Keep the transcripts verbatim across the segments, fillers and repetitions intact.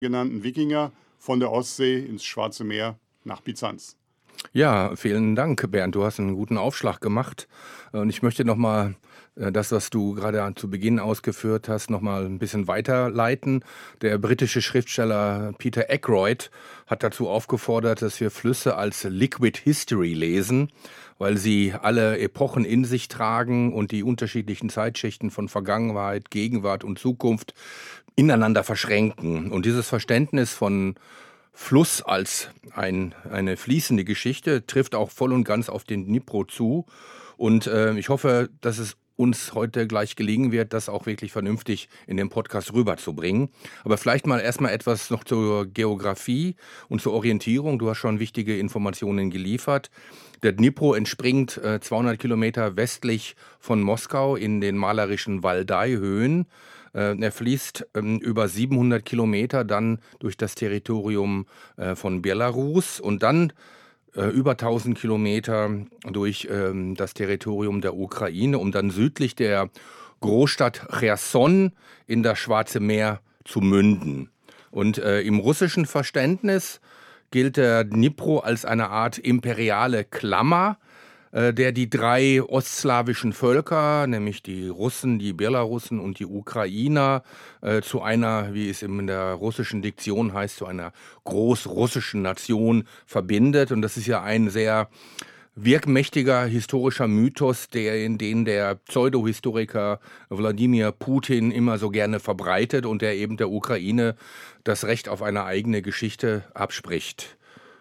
genannten Wikinger von der Ostsee ins Schwarze Meer nach Byzanz. Ja, vielen Dank, Bernd. Du hast einen guten Aufschlag gemacht. Und ich möchte nochmal das, was du gerade zu Beginn ausgeführt hast, nochmal ein bisschen weiterleiten. Der britische Schriftsteller Peter Ackroyd hat dazu aufgefordert, dass wir Flüsse als Liquid History lesen, weil sie alle Epochen in sich tragen und die unterschiedlichen Zeitschichten von Vergangenheit, Gegenwart und Zukunft ineinander verschränken. Und dieses Verständnis von Fluss als ein, eine fließende Geschichte trifft auch voll und ganz auf den Dnipro zu. Und äh, ich hoffe, dass es uns heute gleich gelingen wird, das auch wirklich vernünftig in den Podcast rüberzubringen. Aber vielleicht mal erstmal etwas noch zur Geografie und zur Orientierung. Du hast schon wichtige Informationen geliefert. Der Dnipro entspringt äh, zweihundert Kilometer westlich von Moskau in den malerischen Waldai-Höhen. Er fließt ähm, über siebenhundert Kilometer dann durch das Territorium äh, von Belarus und dann äh, über tausend Kilometer durch ähm, das Territorium der Ukraine, um dann südlich der Großstadt Cherson in das Schwarze Meer zu münden. Und äh, im russischen Verständnis gilt der Dnipro als eine Art imperiale Klammer, der die drei ostslawischen Völker, nämlich die Russen, die Belarussen und die Ukrainer, äh, zu einer, wie es in der russischen Diktion heißt, zu einer großrussischen Nation verbindet. Und das ist ja ein sehr wirkmächtiger historischer Mythos, der in den der Pseudohistoriker Wladimir Putin immer so gerne verbreitet und der eben der Ukraine das Recht auf eine eigene Geschichte abspricht.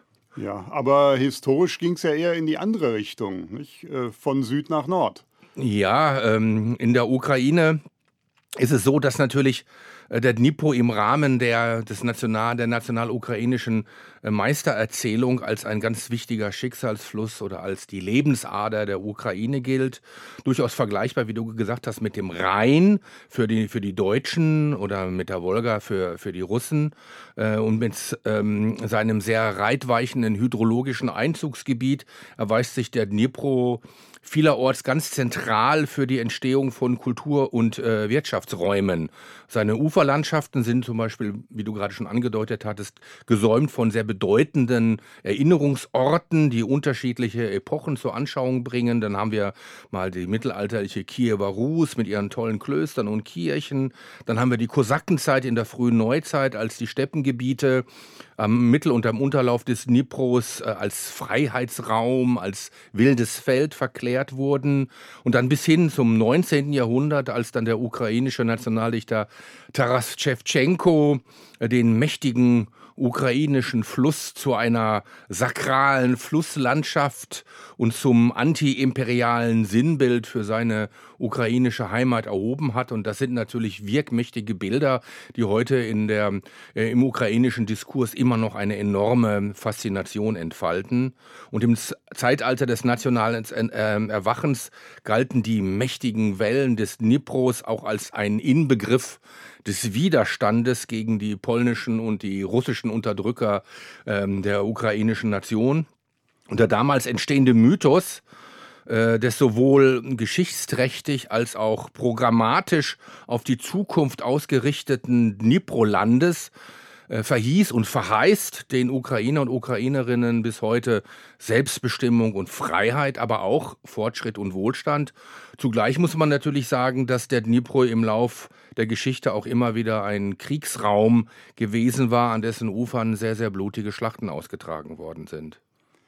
Ja, aber historisch ging es ja eher in die andere Richtung, nicht? Von Süd nach Nord. Ja, ähm, in der Ukraine ist es so, dass natürlich äh, der Dnipro im Rahmen der, des National, der national-ukrainischen äh, Meistererzählung als ein ganz wichtiger Schicksalsfluss oder als die Lebensader der Ukraine gilt. Durchaus vergleichbar, wie du gesagt hast, mit dem Rhein für die, für die Deutschen oder mit der Wolga für, für die Russen äh, und mit ähm, seinem sehr reitweichenden hydrologischen Einzugsgebiet erweist sich der Dnipro vielerorts ganz zentral für die Entstehung von Kultur- und äh, Wirtschaftsräumen. Seine Uferlandschaften sind zum Beispiel, wie du gerade schon angedeutet hattest, gesäumt von sehr bedeutenden Erinnerungsorten, die unterschiedliche Epochen zur Anschauung bringen. Dann haben wir mal die mittelalterliche Kiewer Rus mit ihren tollen Klöstern und Kirchen. Dann haben wir die Kosakenzeit in der frühen Neuzeit, als die Steppengebiete am Mittel- und am Unterlauf des Dnipros äh, als Freiheitsraum, als wildes Feld verklärt wurden. Und dann bis hin zum neunzehnten Jahrhundert, als dann der ukrainische Nationaldichter Taras Schewtschenko äh, den mächtigen ukrainischen Fluss zu einer sakralen Flusslandschaft und zum antiimperialen Sinnbild für seine ukrainische Heimat erhoben hat. Und das sind natürlich wirkmächtige Bilder, die heute in der, äh, im ukrainischen Diskurs immer noch eine enorme Faszination entfalten. Und im Z- Zeitalter des nationalen äh, Erwachens galten die mächtigen Wellen des Dnipros auch als ein Inbegriff des Widerstandes gegen die polnischen und die russischen Unterdrücker ähm, der ukrainischen Nation. Und der damals entstehende Mythos äh, des sowohl geschichtsträchtig als auch programmatisch auf die Zukunft ausgerichteten Dnipro-Landes äh, verhieß und verheißt den Ukrainer und Ukrainerinnen bis heute Selbstbestimmung und Freiheit, aber auch Fortschritt und Wohlstand. Zugleich muss man natürlich sagen, dass der Dnipro im Lauf der Geschichte auch immer wieder ein Kriegsraum gewesen war, an dessen Ufern sehr, sehr blutige Schlachten ausgetragen worden sind.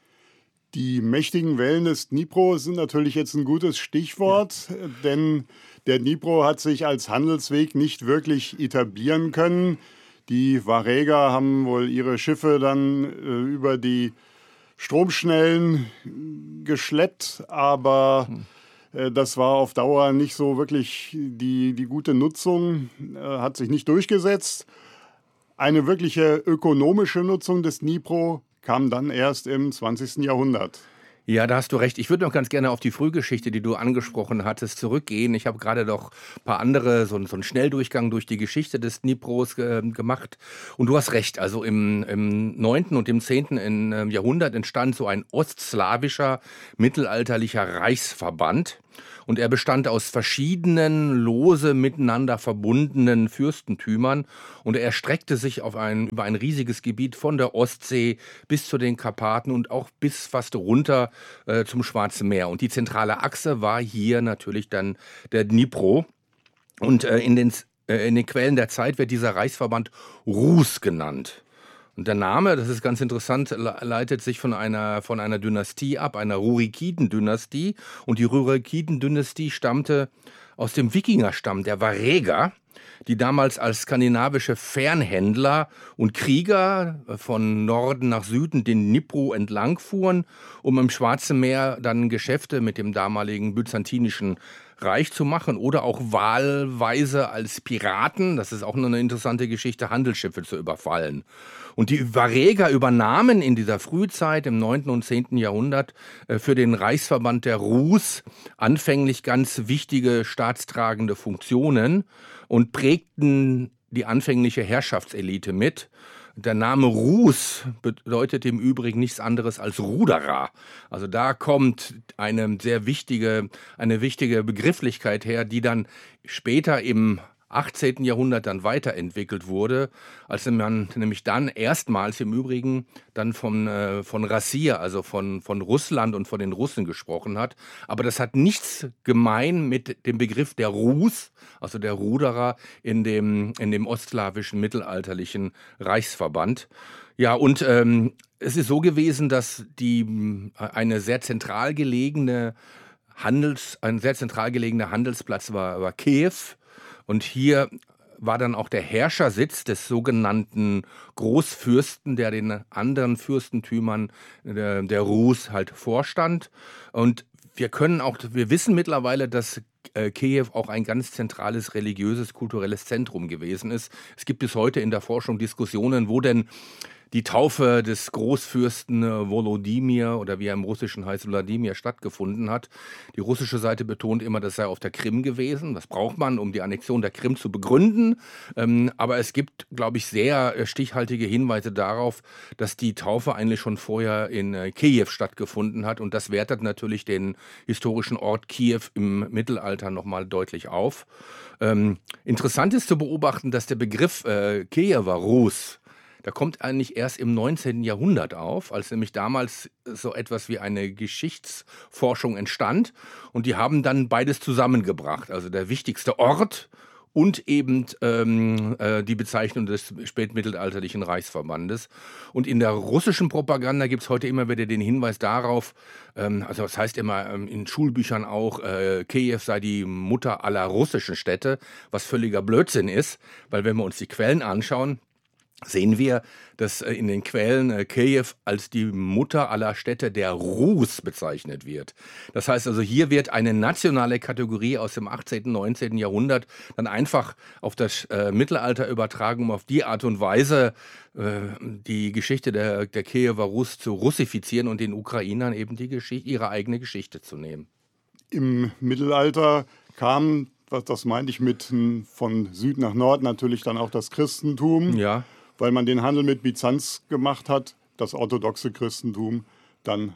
Die mächtigen Wellen des Dnipro sind natürlich jetzt ein gutes Stichwort, ja. Denn der Dnipro hat sich als Handelsweg nicht wirklich etablieren können. Die Wareger haben wohl ihre Schiffe dann äh, über die Stromschnellen geschleppt, aber hm. Das war auf Dauer nicht so wirklich die, die gute Nutzung, äh, hat sich nicht durchgesetzt. Eine wirkliche ökonomische Nutzung des Dnipro kam dann erst im zwanzigsten Jahrhundert. Ja, da hast du recht. Ich würde noch ganz gerne auf die Frühgeschichte, die du angesprochen hattest, zurückgehen. Ich habe gerade noch ein paar andere, so, so einen Schnelldurchgang durch die Geschichte des Dnipros äh, gemacht. Und du hast recht, also im, im neunten und im zehnten in, äh, Jahrhundert entstand so ein ostslawischer, mittelalterlicher Reichsverband. und er bestand aus verschiedenen lose miteinander verbundenen Fürstentümern und er erstreckte sich auf ein, über ein riesiges Gebiet von der Ostsee bis zu den Karpaten und auch bis fast runter äh, zum Schwarzen Meer. Und die zentrale Achse war hier natürlich dann der Dnipro. Und äh, in, den, äh, in den Quellen der Zeit wird dieser Reichsverband Rus genannt. Und der Name, das ist ganz interessant, leitet sich von einer, von einer Dynastie ab, einer Rurikiden-Dynastie. Und die Rurikiden-Dynastie stammte aus dem Wikingerstamm der Vareger, die damals als skandinavische Fernhändler und Krieger von Norden nach Süden den Dnipro entlang fuhren, um im Schwarzen Meer dann Geschäfte mit dem damaligen byzantinischen Reich zu machen oder auch wahlweise als Piraten, das ist auch noch eine interessante Geschichte, Handelsschiffe zu überfallen. Und die Vareger übernahmen in dieser Frühzeit im neunten und zehnten Jahrhundert äh, für den Reichsverband der Rus anfänglich ganz wichtige staatstragende Funktionen und prägten die anfängliche Herrschaftselite mit. Der Name Rus bedeutet im Übrigen nichts anderes als Ruderer. Also da kommt eine sehr wichtige, eine wichtige Begrifflichkeit her, die dann später im achtzehnten Jahrhundert dann weiterentwickelt wurde, als man nämlich dann erstmals im Übrigen dann von, äh, von Rassier, also von, von Russland und von den Russen gesprochen hat. Aber das hat nichts gemein mit dem Begriff der Rus, also der Ruderer in dem, in dem ostslawischen mittelalterlichen Reichsverband. Ja, und ähm, es ist so gewesen, dass die eine sehr zentral gelegene Handels, ein sehr zentral gelegener Handelsplatz war, war Kiew. Und hier war dann auch der Herrschersitz des sogenannten Großfürsten, der den anderen Fürstentümern der, der Rus halt vorstand. Und wir können auch, wir wissen mittlerweile, dass äh, Kiew auch ein ganz zentrales religiöses, kulturelles Zentrum gewesen ist. Es gibt bis heute in der Forschung Diskussionen, wo denn die Taufe des Großfürsten Volodymyr oder wie er im Russischen heißt, Wladimir, stattgefunden hat. Die russische Seite betont immer, das sei auf der Krim gewesen. Das braucht man, um die Annexion der Krim zu begründen. Ähm, aber es gibt, glaube ich, sehr stichhaltige Hinweise darauf, dass die Taufe eigentlich schon vorher in äh, Kiew stattgefunden hat. Und das wertet natürlich den historischen Ort Kiew im Mittelalter nochmal deutlich auf. Ähm, interessant ist zu beobachten, dass der Begriff äh, Kiewer Rus, da kommt eigentlich erst im neunzehnten Jahrhundert auf, als nämlich damals so etwas wie eine Geschichtsforschung entstand. Und die haben dann beides zusammengebracht. Also der wichtigste Ort und eben ähm, äh, die Bezeichnung des spätmittelalterlichen Reichsverbandes. Und in der russischen Propaganda gibt es heute immer wieder den Hinweis darauf, ähm, also das heißt immer ähm, in Schulbüchern auch, äh, Kiew sei die Mutter aller russischen Städte, was völliger Blödsinn ist, weil wenn wir uns die Quellen anschauen, sehen wir, dass in den Quellen Kiew als die Mutter aller Städte der Rus bezeichnet wird. Das heißt also, hier wird eine nationale Kategorie aus dem achtzehnten, neunzehnten Jahrhundert dann einfach auf das äh, Mittelalter übertragen, um auf die Art und Weise äh, die Geschichte der, der Kiewer Rus zu russifizieren und den Ukrainern eben die Geschichte, ihre eigene Geschichte zu nehmen. Im Mittelalter kam, was das meinte ich mit von Süd nach Nord, natürlich dann auch das Christentum. Ja. Weil man den Handel mit Byzanz gemacht hat, das orthodoxe Christentum dann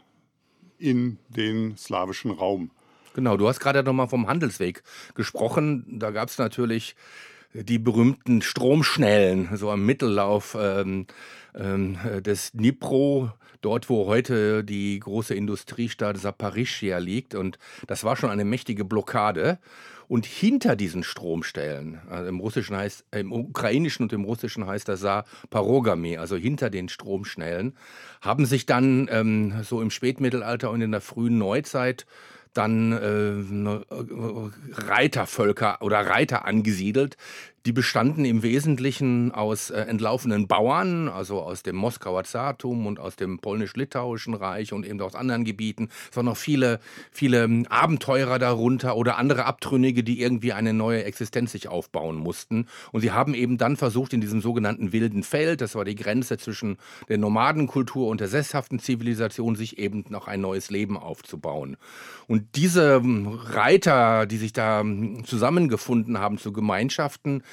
in den slawischen Raum. Genau, du hast gerade noch mal vom Handelsweg gesprochen. Da gab es natürlich die berühmten Stromschnellen, so am Mittellauf ähm, ähm, des Dnipro, dort wo heute die große Industriestadt Saporischschja liegt. Und das war schon eine mächtige Blockade. Und hinter diesen Stromstellen, also im Russischen heißt, im Ukrainischen und im Russischen heißt das Zaporogami, also hinter den Stromschnellen, haben sich dann ähm, so im Spätmittelalter und in der frühen Neuzeit dann äh, Reitervölker oder Reiter angesiedelt. Die bestanden im Wesentlichen aus äh, entlaufenen Bauern, also aus dem Moskauer Zartum und aus dem polnisch-litauischen Reich und eben aus anderen Gebieten. Es waren noch viele, viele Abenteurer darunter oder andere Abtrünnige, die irgendwie eine neue Existenz sich aufbauen mussten. Und sie haben eben dann versucht, in diesem sogenannten wilden Feld, das war die Grenze zwischen der Nomadenkultur und der sesshaften Zivilisation, sich eben noch ein neues Leben aufzubauen. Und diese Reiter, die sich da zusammengefunden haben zu Gemeinschaften,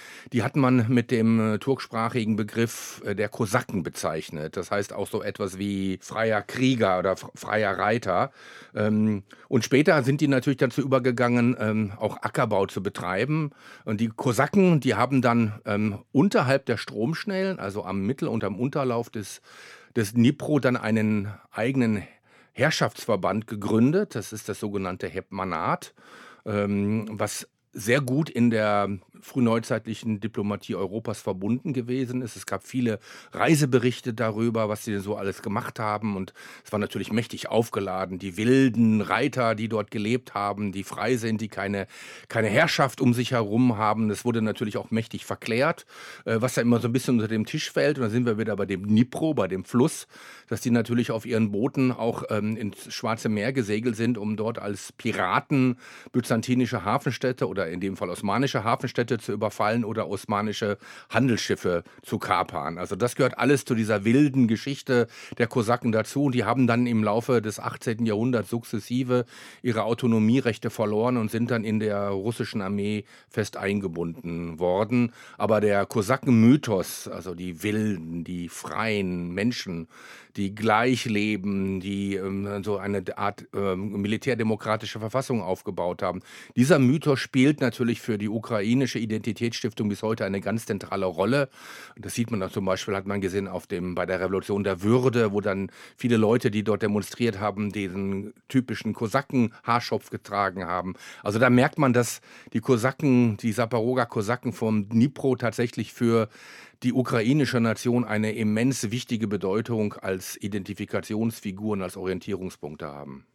die hat man mit dem äh, turksprachigen Begriff äh, der Kosaken bezeichnet. Das heißt auch so etwas wie freier Krieger oder f- freier Reiter. Ähm, und später sind die natürlich dazu übergegangen, ähm, auch Ackerbau zu betreiben. Und die Kosaken, die haben dann ähm, unterhalb der Stromschnellen, also am Mittel- und am Unterlauf des, des Dnipro, dann einen eigenen Herrschaftsverband gegründet. Das ist das sogenannte Hetmanat, ähm, was sehr gut in der frühneuzeitlichen Diplomatie Europas verbunden gewesen ist. Es gab viele Reiseberichte darüber, was sie so alles gemacht haben. Und es war natürlich mächtig aufgeladen. Die wilden Reiter, die dort gelebt haben, die frei sind, die keine, keine Herrschaft um sich herum haben. Das wurde natürlich auch mächtig verklärt, äh, was da immer so ein bisschen unter dem Tisch fällt. Und da sind wir wieder bei dem Dnipro, bei dem Fluss, dass die natürlich auf ihren Booten auch ähm, ins Schwarze Meer gesegelt sind, um dort als Piraten byzantinische Hafenstädte oder in dem Fall osmanische Hafenstädte zu überfallen oder osmanische Handelsschiffe zu kapern. Also das gehört alles zu dieser wilden Geschichte der Kosaken dazu. Und die haben dann im Laufe des achtzehnten. Jahrhunderts sukzessive ihre Autonomierechte verloren und sind dann in der russischen Armee fest eingebunden worden. Aber der Kosakenmythos, also die wilden, die freien Menschen, die gleich leben, die ähm, so eine Art ähm, militärdemokratische Verfassung aufgebaut haben. Dieser Mythos spielt natürlich für die ukrainische Identitätsstiftung bis heute eine ganz zentrale Rolle. Das sieht man dann zum Beispiel, hat man gesehen, auf dem, bei der Revolution der Würde, wo dann viele Leute, die dort demonstriert haben, diesen typischen Kosaken-Haarschopf getragen haben. Also da merkt man, dass die Kosaken, die Saporoga-Kosaken vom Dnipro tatsächlich für die ukrainische Nation eine immens wichtige Bedeutung als Identifikationsfiguren, als Orientierungspunkte haben.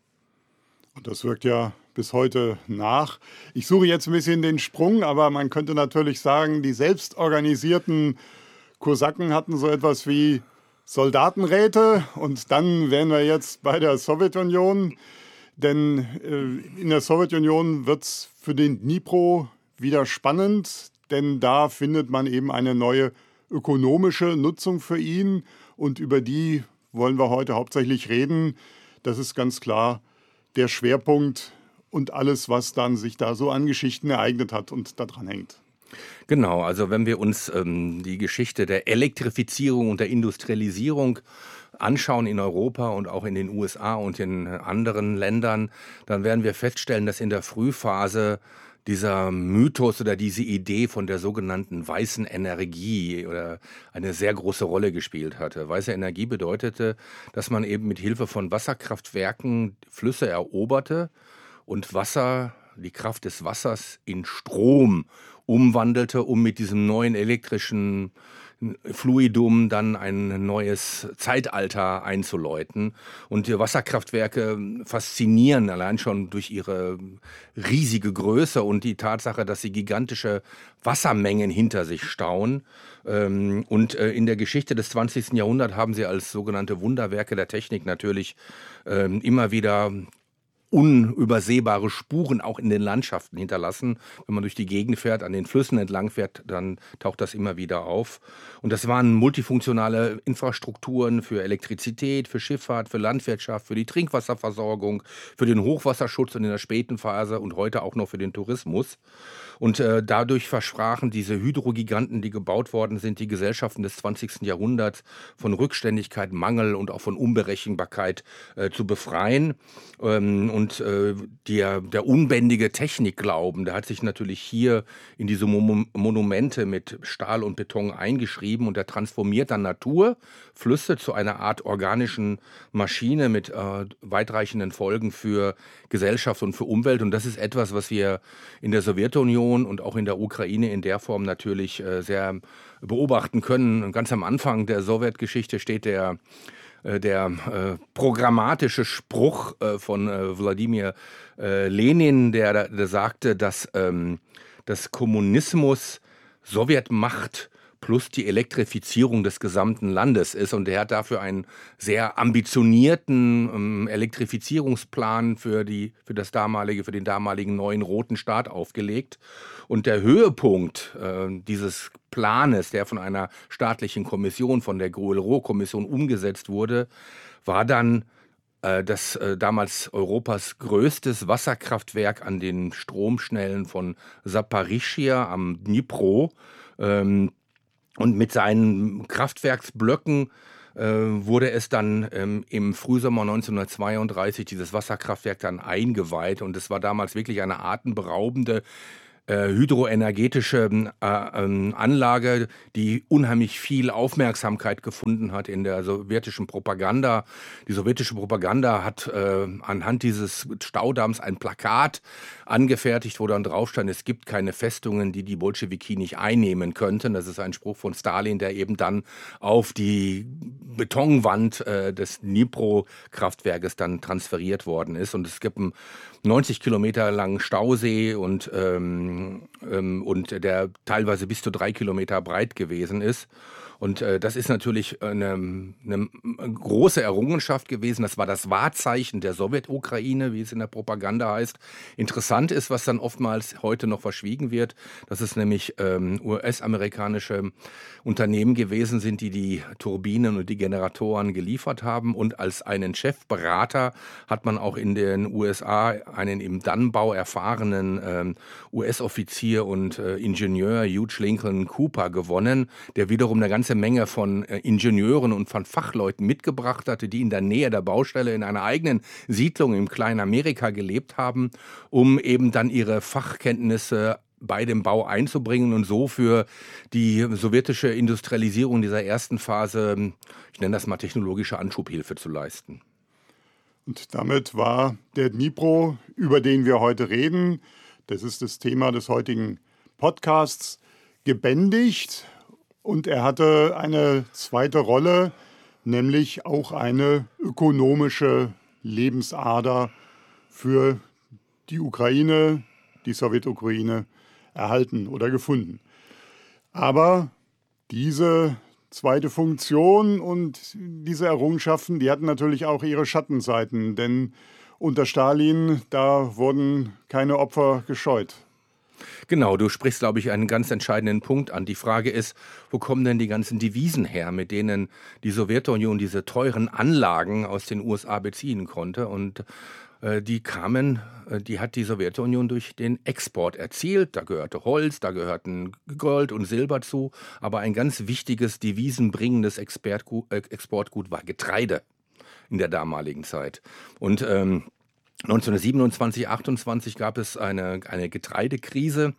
Und das wirkt ja bis heute nach. Ich suche jetzt ein bisschen den Sprung, aber man könnte natürlich sagen, die selbstorganisierten Kosaken hatten so etwas wie Soldatenräte und dann wären wir jetzt bei der Sowjetunion, denn äh, in der Sowjetunion wird es für den Dnipro wieder spannend, denn da findet man eben eine neue ökonomische Nutzung für ihn und über die wollen wir heute hauptsächlich reden. Das ist ganz klar der Schwerpunkt und alles, was dann sich da so an Geschichten ereignet hat und daran hängt. Genau, also wenn wir uns ähm, die Geschichte der Elektrifizierung und der Industrialisierung anschauen in Europa und auch in den U S A und in anderen Ländern, dann werden wir feststellen, dass in der Frühphase dieser Mythos oder diese Idee von der sogenannten weißen Energie oder eine sehr große Rolle gespielt hatte. Weiße Energie bedeutete, dass man eben mit Hilfe von Wasserkraftwerken Flüsse eroberte und Wasser, die Kraft des Wassers in Strom umwandelte, um mit diesem neuen elektrischen Fluidum dann ein neues Zeitalter einzuläuten. Und die Wasserkraftwerke faszinieren allein schon durch ihre riesige Größe und die Tatsache, dass sie gigantische Wassermengen hinter sich stauen. Und in der Geschichte des zwanzigsten. Jahrhunderts haben sie als sogenannte Wunderwerke der Technik natürlich immer wieder unübersehbare Spuren auch in den Landschaften hinterlassen. Wenn man durch die Gegend fährt, an den Flüssen entlang fährt, dann taucht das immer wieder auf. Und das waren multifunktionale Infrastrukturen für Elektrizität, für Schifffahrt, für Landwirtschaft, für die Trinkwasserversorgung, für den Hochwasserschutz in der späten Phase und heute auch noch für den Tourismus. Und äh, dadurch versprachen diese Hydrogiganten, die gebaut worden sind, die Gesellschaften des zwanzigsten. Jahrhunderts von Rückständigkeit, Mangel und auch von Unberechenbarkeit äh, zu befreien. Ähm, und äh, der, der unbändige Technikglauben, der hat sich natürlich hier in diese Mo- Monumente mit Stahl und Beton eingeschrieben und der transformiert dann Natur, Flüsse zu einer Art organischen Maschine mit äh, weitreichenden Folgen für Gesellschaft und für Umwelt. Und das ist etwas, was wir in der Sowjetunion und auch in der Ukraine in der Form natürlich äh, sehr beobachten können. Und ganz am Anfang der Sowjetgeschichte steht der, äh, der äh, programmatische Spruch äh, von äh, Wladimir äh, Lenin, der, der sagte, dass ähm, das Kommunismus Sowjetmacht plus die Elektrifizierung des gesamten Landes ist. Und er hat dafür einen sehr ambitionierten ähm, Elektrifizierungsplan für, die, für, das damalige, für den damaligen neuen roten Staat aufgelegt. Und der Höhepunkt äh, dieses Planes, der von einer staatlichen Kommission, von der Goel-Raux-Kommission umgesetzt wurde, war dann äh, das äh, damals Europas größtes Wasserkraftwerk an den Stromschnellen von Saporischschja am Dnipro. Ähm, und mit seinen Kraftwerksblöcken äh, wurde es dann ähm, im Frühsommer neunzehnhundertzweiunddreißig dieses Wasserkraftwerk dann eingeweiht. Und es war damals wirklich eine atemberaubende äh, hydroenergetische äh, ähm, Anlage, die unheimlich viel Aufmerksamkeit gefunden hat in der sowjetischen Propaganda. Die sowjetische Propaganda hat äh, anhand dieses Staudamms ein Plakat angefertigt, wo dann drauf stand, es gibt keine Festungen, die die Bolschewiki nicht einnehmen könnten. Das ist ein Spruch von Stalin, der eben dann auf die Betonwand äh, des Dnipro-Kraftwerkes dann transferiert worden ist. Und es gibt einen neunzig Kilometer langen Stausee und, ähm, ähm, und der teilweise bis zu drei Kilometer breit gewesen ist. Und äh, das ist natürlich eine, eine große Errungenschaft gewesen. Das war das Wahrzeichen der Sowjetukraine, wie es in der Propaganda heißt. Interessant ist, was dann oftmals heute noch verschwiegen wird, dass es nämlich ähm, U S-amerikanische Unternehmen gewesen sind, die die Turbinen und die Generatoren geliefert haben. Und als einen Chefberater hat man auch in den U S A einen im Dannbau erfahrenen ähm, U S-Offizier und äh, Ingenieur Hugh Lincoln Cooper gewonnen, der wiederum eine ganze Menge von äh, Ingenieuren und von Fachleuten mitgebracht hatte, die in der Nähe der Baustelle in einer eigenen Siedlung im kleinen Amerika gelebt haben, um eben dann ihre Fachkenntnisse bei dem Bau einzubringen und so für die sowjetische Industrialisierung dieser ersten Phase, ich nenne das mal technologische Anschubhilfe zu leisten. Und damit war der Dnipro, über den wir heute reden, das ist das Thema des heutigen Podcasts, gebändigt. Und er hatte eine zweite Rolle, nämlich auch eine ökonomische Lebensader für die Ukraine, die Sowjetukraine, erhalten oder gefunden. Aber diese zweite Funktion und diese Errungenschaften, die hatten natürlich auch ihre Schattenseiten, denn unter Stalin, da wurden keine Opfer gescheut. Genau, du sprichst, glaube ich, einen ganz entscheidenden Punkt an. Die Frage ist, wo kommen denn die ganzen Devisen her, mit denen die Sowjetunion diese teuren Anlagen aus den U S A beziehen konnte? Und äh, die kamen, äh, die hat die Sowjetunion durch den Export erzielt. Da gehörte Holz, da gehörten Gold und Silber zu. Aber ein ganz wichtiges, devisenbringendes Expertgut, äh, Exportgut war Getreide in der damaligen Zeit. Und ähm, neunzehnhundertsiebenundzwanzig, achtundzwanzig gab es eine, eine Getreidekrise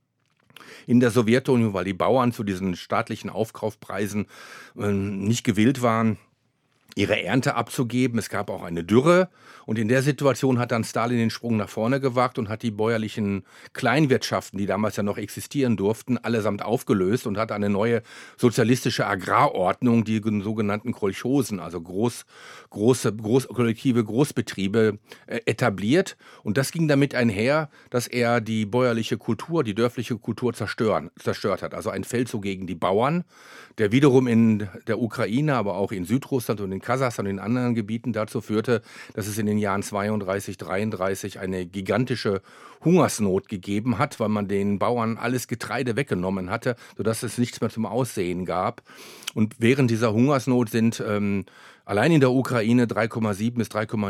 in der Sowjetunion, weil die Bauern zu diesen staatlichen Aufkaufpreisen äh, nicht gewillt waren, ihre Ernte abzugeben. Es gab auch eine Dürre und in der Situation hat dann Stalin den Sprung nach vorne gewagt und hat die bäuerlichen Kleinwirtschaften, die damals ja noch existieren durften, allesamt aufgelöst und hat eine neue sozialistische Agrarordnung, die sogenannten Kolchosen, also groß, große, groß, kollektive Großbetriebe äh, etabliert. Und das ging damit einher, dass er die bäuerliche Kultur, die dörfliche Kultur zerstören, zerstört hat. Also ein Feldzug gegen die Bauern, der wiederum in der Ukraine, aber auch in Südrussland und in Kasachstan und in anderen Gebieten dazu führte, dass es in den Jahren zweiunddreißig, dreiunddreißig eine gigantische Hungersnot gegeben hat, weil man den Bauern alles Getreide weggenommen hatte, sodass es nichts mehr zum Aussehen gab. Und während dieser Hungersnot sind ähm, allein in der Ukraine drei Komma sieben bis drei Komma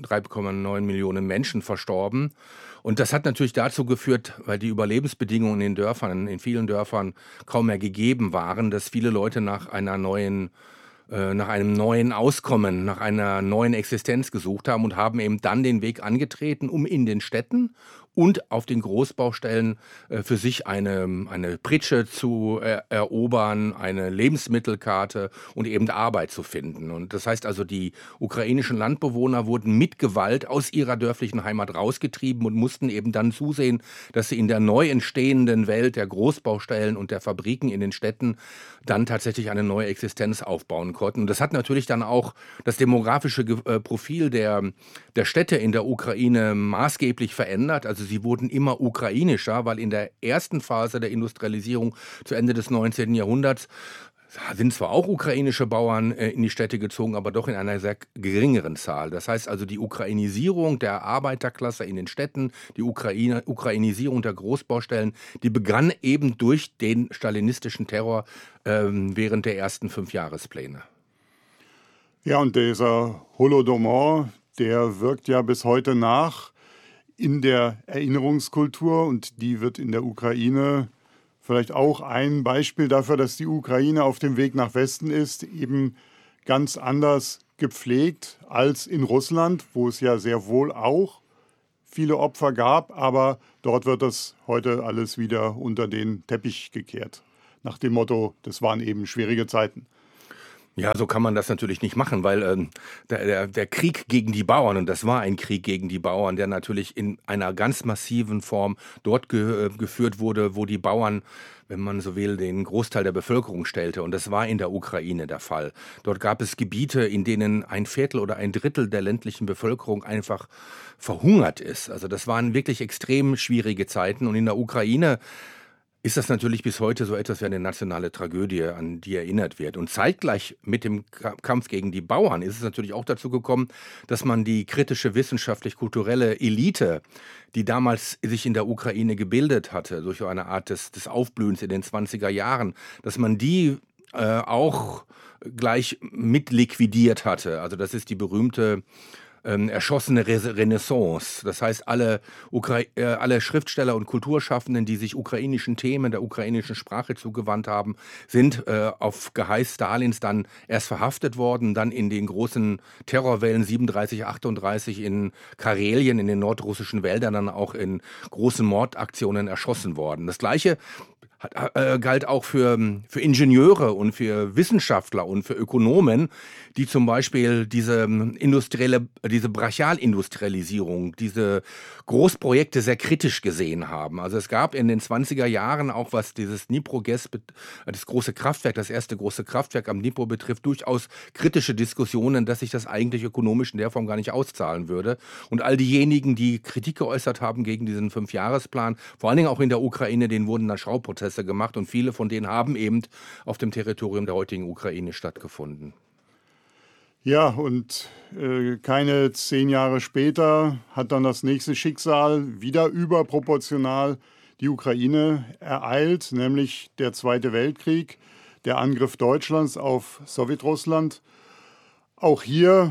neun Millionen Menschen verstorben. Und das hat natürlich dazu geführt, weil die Überlebensbedingungen in den Dörfern, in vielen Dörfern kaum mehr gegeben waren, dass viele Leute nach einer neuen nach einem neuen Auskommen, nach einer neuen Existenz gesucht haben und haben eben dann den Weg angetreten, um in den Städten und auf den Großbaustellen äh, für sich eine, eine Pritsche zu äh, erobern, eine Lebensmittelkarte und eben Arbeit zu finden. Und das heißt also, die ukrainischen Landbewohner wurden mit Gewalt aus ihrer dörflichen Heimat rausgetrieben und mussten eben dann zusehen, dass sie in der neu entstehenden Welt der Großbaustellen und der Fabriken in den Städten dann tatsächlich eine neue Existenz aufbauen konnten. Und das hat natürlich dann auch das demografische äh, Profil der, der Städte in der Ukraine maßgeblich verändert. Also sie wurden immer ukrainischer, weil in der ersten Phase der Industrialisierung zu Ende des neunzehnten Jahrhunderts sind zwar auch ukrainische Bauern äh, in die Städte gezogen, aber doch in einer sehr geringeren Zahl. Das heißt also, die Ukrainisierung der Arbeiterklasse in den Städten, die Ukraine, Ukrainisierung der Großbaustellen, die begann eben durch den stalinistischen Terror äh, während der ersten Fünfjahrespläne. Ja, und dieser Holodomor, der wirkt ja bis heute nach in der Erinnerungskultur und die wird in der Ukraine vielleicht auch ein Beispiel dafür, dass die Ukraine auf dem Weg nach Westen ist, eben ganz anders gepflegt als in Russland, wo es ja sehr wohl auch viele Opfer gab, aber dort wird das heute alles wieder unter den Teppich gekehrt. Nach dem Motto, das waren eben schwierige Zeiten. Ja, so kann man das natürlich nicht machen, weil ähm, der, der, der Krieg gegen die Bauern, und das war ein Krieg gegen die Bauern, der natürlich in einer ganz massiven Form dort ge, äh, geführt wurde, wo die Bauern, wenn man so will, den Großteil der Bevölkerung stellte. Und das war in der Ukraine der Fall. Dort gab es Gebiete, in denen ein Viertel oder ein Drittel der ländlichen Bevölkerung einfach verhungert ist. Also das waren wirklich extrem schwierige Zeiten. Und in der Ukraine ist das natürlich bis heute so etwas wie eine nationale Tragödie, an die erinnert wird. Und zeitgleich mit dem Kampf gegen die Bauern ist es natürlich auch dazu gekommen, dass man die kritische wissenschaftlich-kulturelle Elite, die damals sich in der Ukraine gebildet hatte, durch so eine Art des, des Aufblühens in den zwanziger Jahren, dass man die äh, auch gleich mit liquidiert hatte. Also das ist die berühmte Ähm, erschossene Re- Renaissance. Das heißt, alle, Ukra- äh, alle Schriftsteller und Kulturschaffenden, die sich ukrainischen Themen, der ukrainischen Sprache zugewandt haben, sind äh, auf Geheiß Stalins dann erst verhaftet worden, dann in den großen Terrorwellen siebenunddreißig, achtunddreißig in Karelien, in den nordrussischen Wäldern, dann auch in großen Mordaktionen erschossen worden. Das Gleiche hat, äh, galt auch für, für Ingenieure und für Wissenschaftler und für Ökonomen, die zum Beispiel diese industrielle, diese Brachialindustrialisierung, diese Großprojekte sehr kritisch gesehen haben. Also es gab in den zwanziger Jahren auch, was dieses Dnipro-Gas, das große Kraftwerk, das erste große Kraftwerk am Dnipro betrifft, durchaus kritische Diskussionen, dass sich das eigentlich ökonomisch in der Form gar nicht auszahlen würde. Und all diejenigen, die Kritik geäußert haben gegen diesen Fünfjahresplan, vor allen Dingen auch in der Ukraine, denen wurden dann Schauprozesse gemacht und viele von denen haben eben auf dem Territorium der heutigen Ukraine stattgefunden. Ja, und äh, keine zehn Jahre später hat dann das nächste Schicksal wieder überproportional die Ukraine ereilt, nämlich der Zweite Weltkrieg, der Angriff Deutschlands auf Sowjetrussland. Auch hier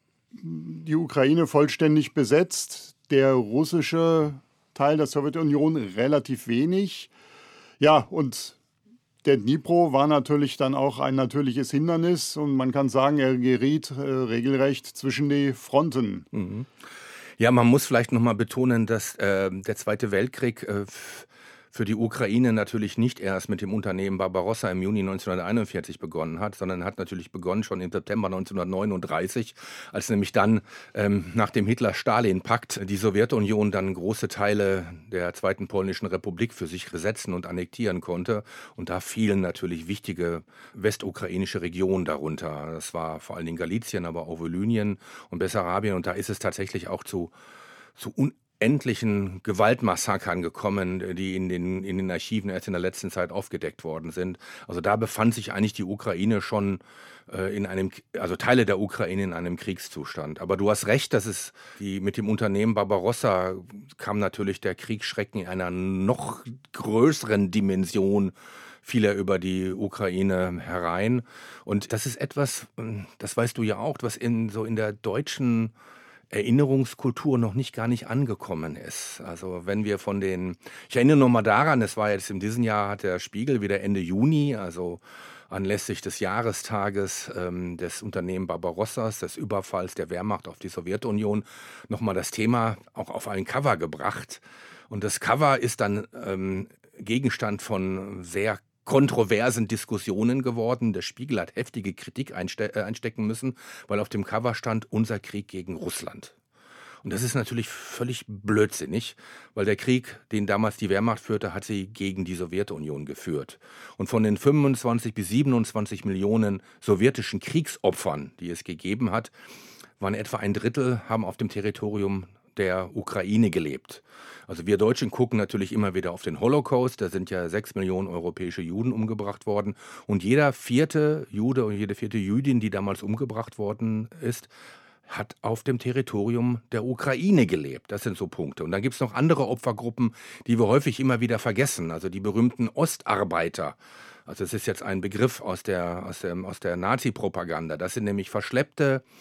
die Ukraine vollständig besetzt, der russische Teil der Sowjetunion relativ wenig. Ja, und der Dnipro war natürlich dann auch ein natürliches Hindernis und man kann sagen, er geriet äh, regelrecht zwischen die Fronten. Mhm. Ja, man muss vielleicht nochmal betonen, dass äh, der Zweite Weltkrieg äh, f- für die Ukraine natürlich nicht erst mit dem Unternehmen Barbarossa im Juni neunzehnhunderteinundvierzig begonnen hat, sondern hat natürlich begonnen schon im September neunzehnhundertneununddreißig, als nämlich dann ähm, nach dem Hitler-Stalin-Pakt die Sowjetunion dann große Teile der Zweiten Polnischen Republik für sich besetzen und annektieren konnte. Und da fielen natürlich wichtige westukrainische Regionen darunter. Das war vor allen Dingen Galizien, aber auch Volynien und Bessarabien. Und da ist es tatsächlich auch zu, zu unendlichen Gewaltmassakern gekommen, die in den, in den Archiven erst in der letzten Zeit aufgedeckt worden sind. Also da befand sich eigentlich die Ukraine schon äh, in einem, also Teile der Ukraine in einem Kriegszustand. Aber du hast recht, dass es die, mit dem Unternehmen Barbarossa kam natürlich der Kriegsschrecken in einer noch größeren Dimension fiel er über die Ukraine herein. Und das ist etwas, das weißt du ja auch, was in so in der deutschen Erinnerungskultur noch nicht gar nicht angekommen ist. Also wenn wir von den, ich erinnere noch mal daran, es war jetzt in diesem Jahr, hat der Spiegel wieder Ende Juni, also anlässlich des Jahrestages ähm, des Unternehmen Barbarossas, des Überfalls der Wehrmacht auf die Sowjetunion, nochmal das Thema auch auf ein Cover gebracht. Und das Cover ist dann ähm, Gegenstand von sehr kontroversen Diskussionen geworden. Der Spiegel hat heftige Kritik einste äh, einstecken müssen, weil auf dem Cover stand unser Krieg gegen Russland. Und das ist natürlich völlig blödsinnig, weil der Krieg, den damals die Wehrmacht führte, hat sie gegen die Sowjetunion geführt. Und von den fünfundzwanzig bis siebenundzwanzig Millionen sowjetischen Kriegsopfern, die es gegeben hat, waren etwa ein Drittel, haben auf dem Territorium der Ukraine gelebt. Also wir Deutschen gucken natürlich immer wieder auf den Holocaust, da sind ja sechs Millionen europäische Juden umgebracht worden und jeder vierte Jude und jede vierte Jüdin, die damals umgebracht worden ist, hat auf dem Territorium der Ukraine gelebt. Das sind so Punkte. Und dann gibt es noch andere Opfergruppen, die wir häufig immer wieder vergessen, also die berühmten Ostarbeiter. Also es ist jetzt ein Begriff aus der, aus der, aus der Nazi-Propaganda. Das sind nämlich verschleppte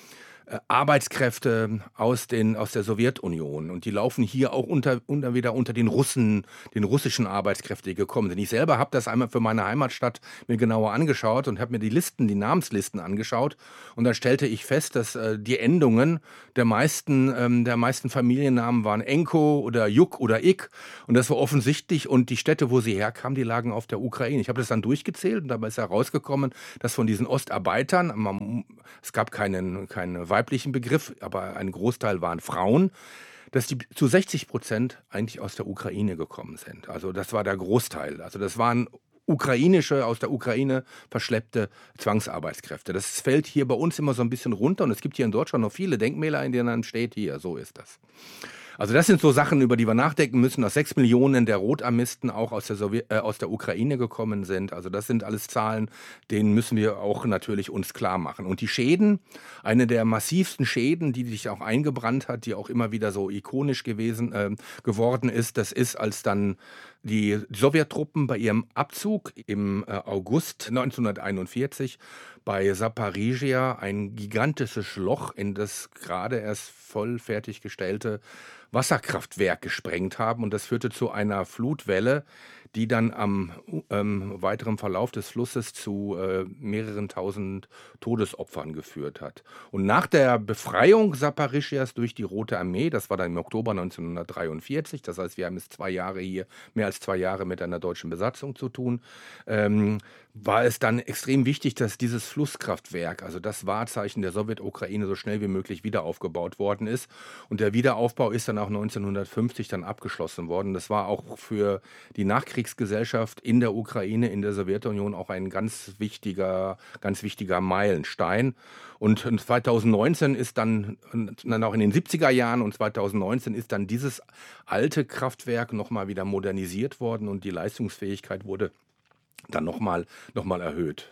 äh, Arbeitskräfte aus, den, aus der Sowjetunion. Und die laufen hier auch unter, unter wieder unter den Russen, den russischen Arbeitskräften, die gekommen sind. Ich selber habe das einmal für meine Heimatstadt mir genauer angeschaut und habe mir die Listen, die Namenslisten angeschaut. Und da stellte ich fest, dass äh, die Endungen der meisten, ähm, der meisten Familiennamen waren Enko oder Juk oder Ik. Und das war offensichtlich. Und die Städte, wo sie herkamen, die lagen auf der Ukraine. Ich habe das dann durchgezählt und dabei ist herausgekommen, dass von diesen Ostarbeitern, man, es gab keinen, keinen weiblichen Begriff, aber ein Großteil waren Frauen, dass die zu sechzig Prozent eigentlich aus der Ukraine gekommen sind. Also das war der Großteil. Also das waren ukrainische, aus der Ukraine verschleppte Zwangsarbeitskräfte. Das fällt hier bei uns immer so ein bisschen runter und es gibt hier in Deutschland noch viele Denkmäler, in denen dann steht, hier, so ist das. Also das sind so Sachen, über die wir nachdenken müssen, dass sechs Millionen der Rotarmisten auch aus der, Sowjet äh, aus der Ukraine gekommen sind. Also das sind alles Zahlen, denen müssen wir auch natürlich uns klar machen. Und die Schäden, eine der massivsten Schäden, die sich auch eingebrannt hat, die auch immer wieder so ikonisch gewesen äh, geworden ist, das ist, als dann die Sowjettruppen bei ihrem Abzug im äh, August neunzehnhunderteinundvierzig bei Saporizhia ein gigantisches Loch in das gerade erst voll fertiggestellte Wasserkraftwerk gesprengt haben. Und das führte zu einer Flutwelle, die dann am ähm, weiteren Verlauf des Flusses zu äh, mehreren tausend Todesopfern geführt hat. Und nach der Befreiung Saporischschjas durch die Rote Armee, das war dann im Oktober neunzehnhundertdreiundvierzig, das heißt, wir haben jetzt zwei Jahre hier, mehr als zwei Jahre mit einer deutschen Besatzung zu tun, ähm, war es dann extrem wichtig, dass dieses Flusskraftwerk, also das Wahrzeichen der Sowjetukraine, so schnell wie möglich wieder aufgebaut worden ist. Und der Wiederaufbau ist dann auch neunzehnhundertfünfzig dann abgeschlossen worden. Das war auch für die Nachkriegsgesellschaft in der Ukraine, in der Sowjetunion auch ein ganz wichtiger, ganz wichtiger Meilenstein. Und zweitausendneunzehn ist dann, dann auch in den siebziger Jahren und zweitausendneunzehn ist dann dieses alte Kraftwerk nochmal wieder modernisiert worden und die Leistungsfähigkeit wurde dann nochmal noch mal erhöht.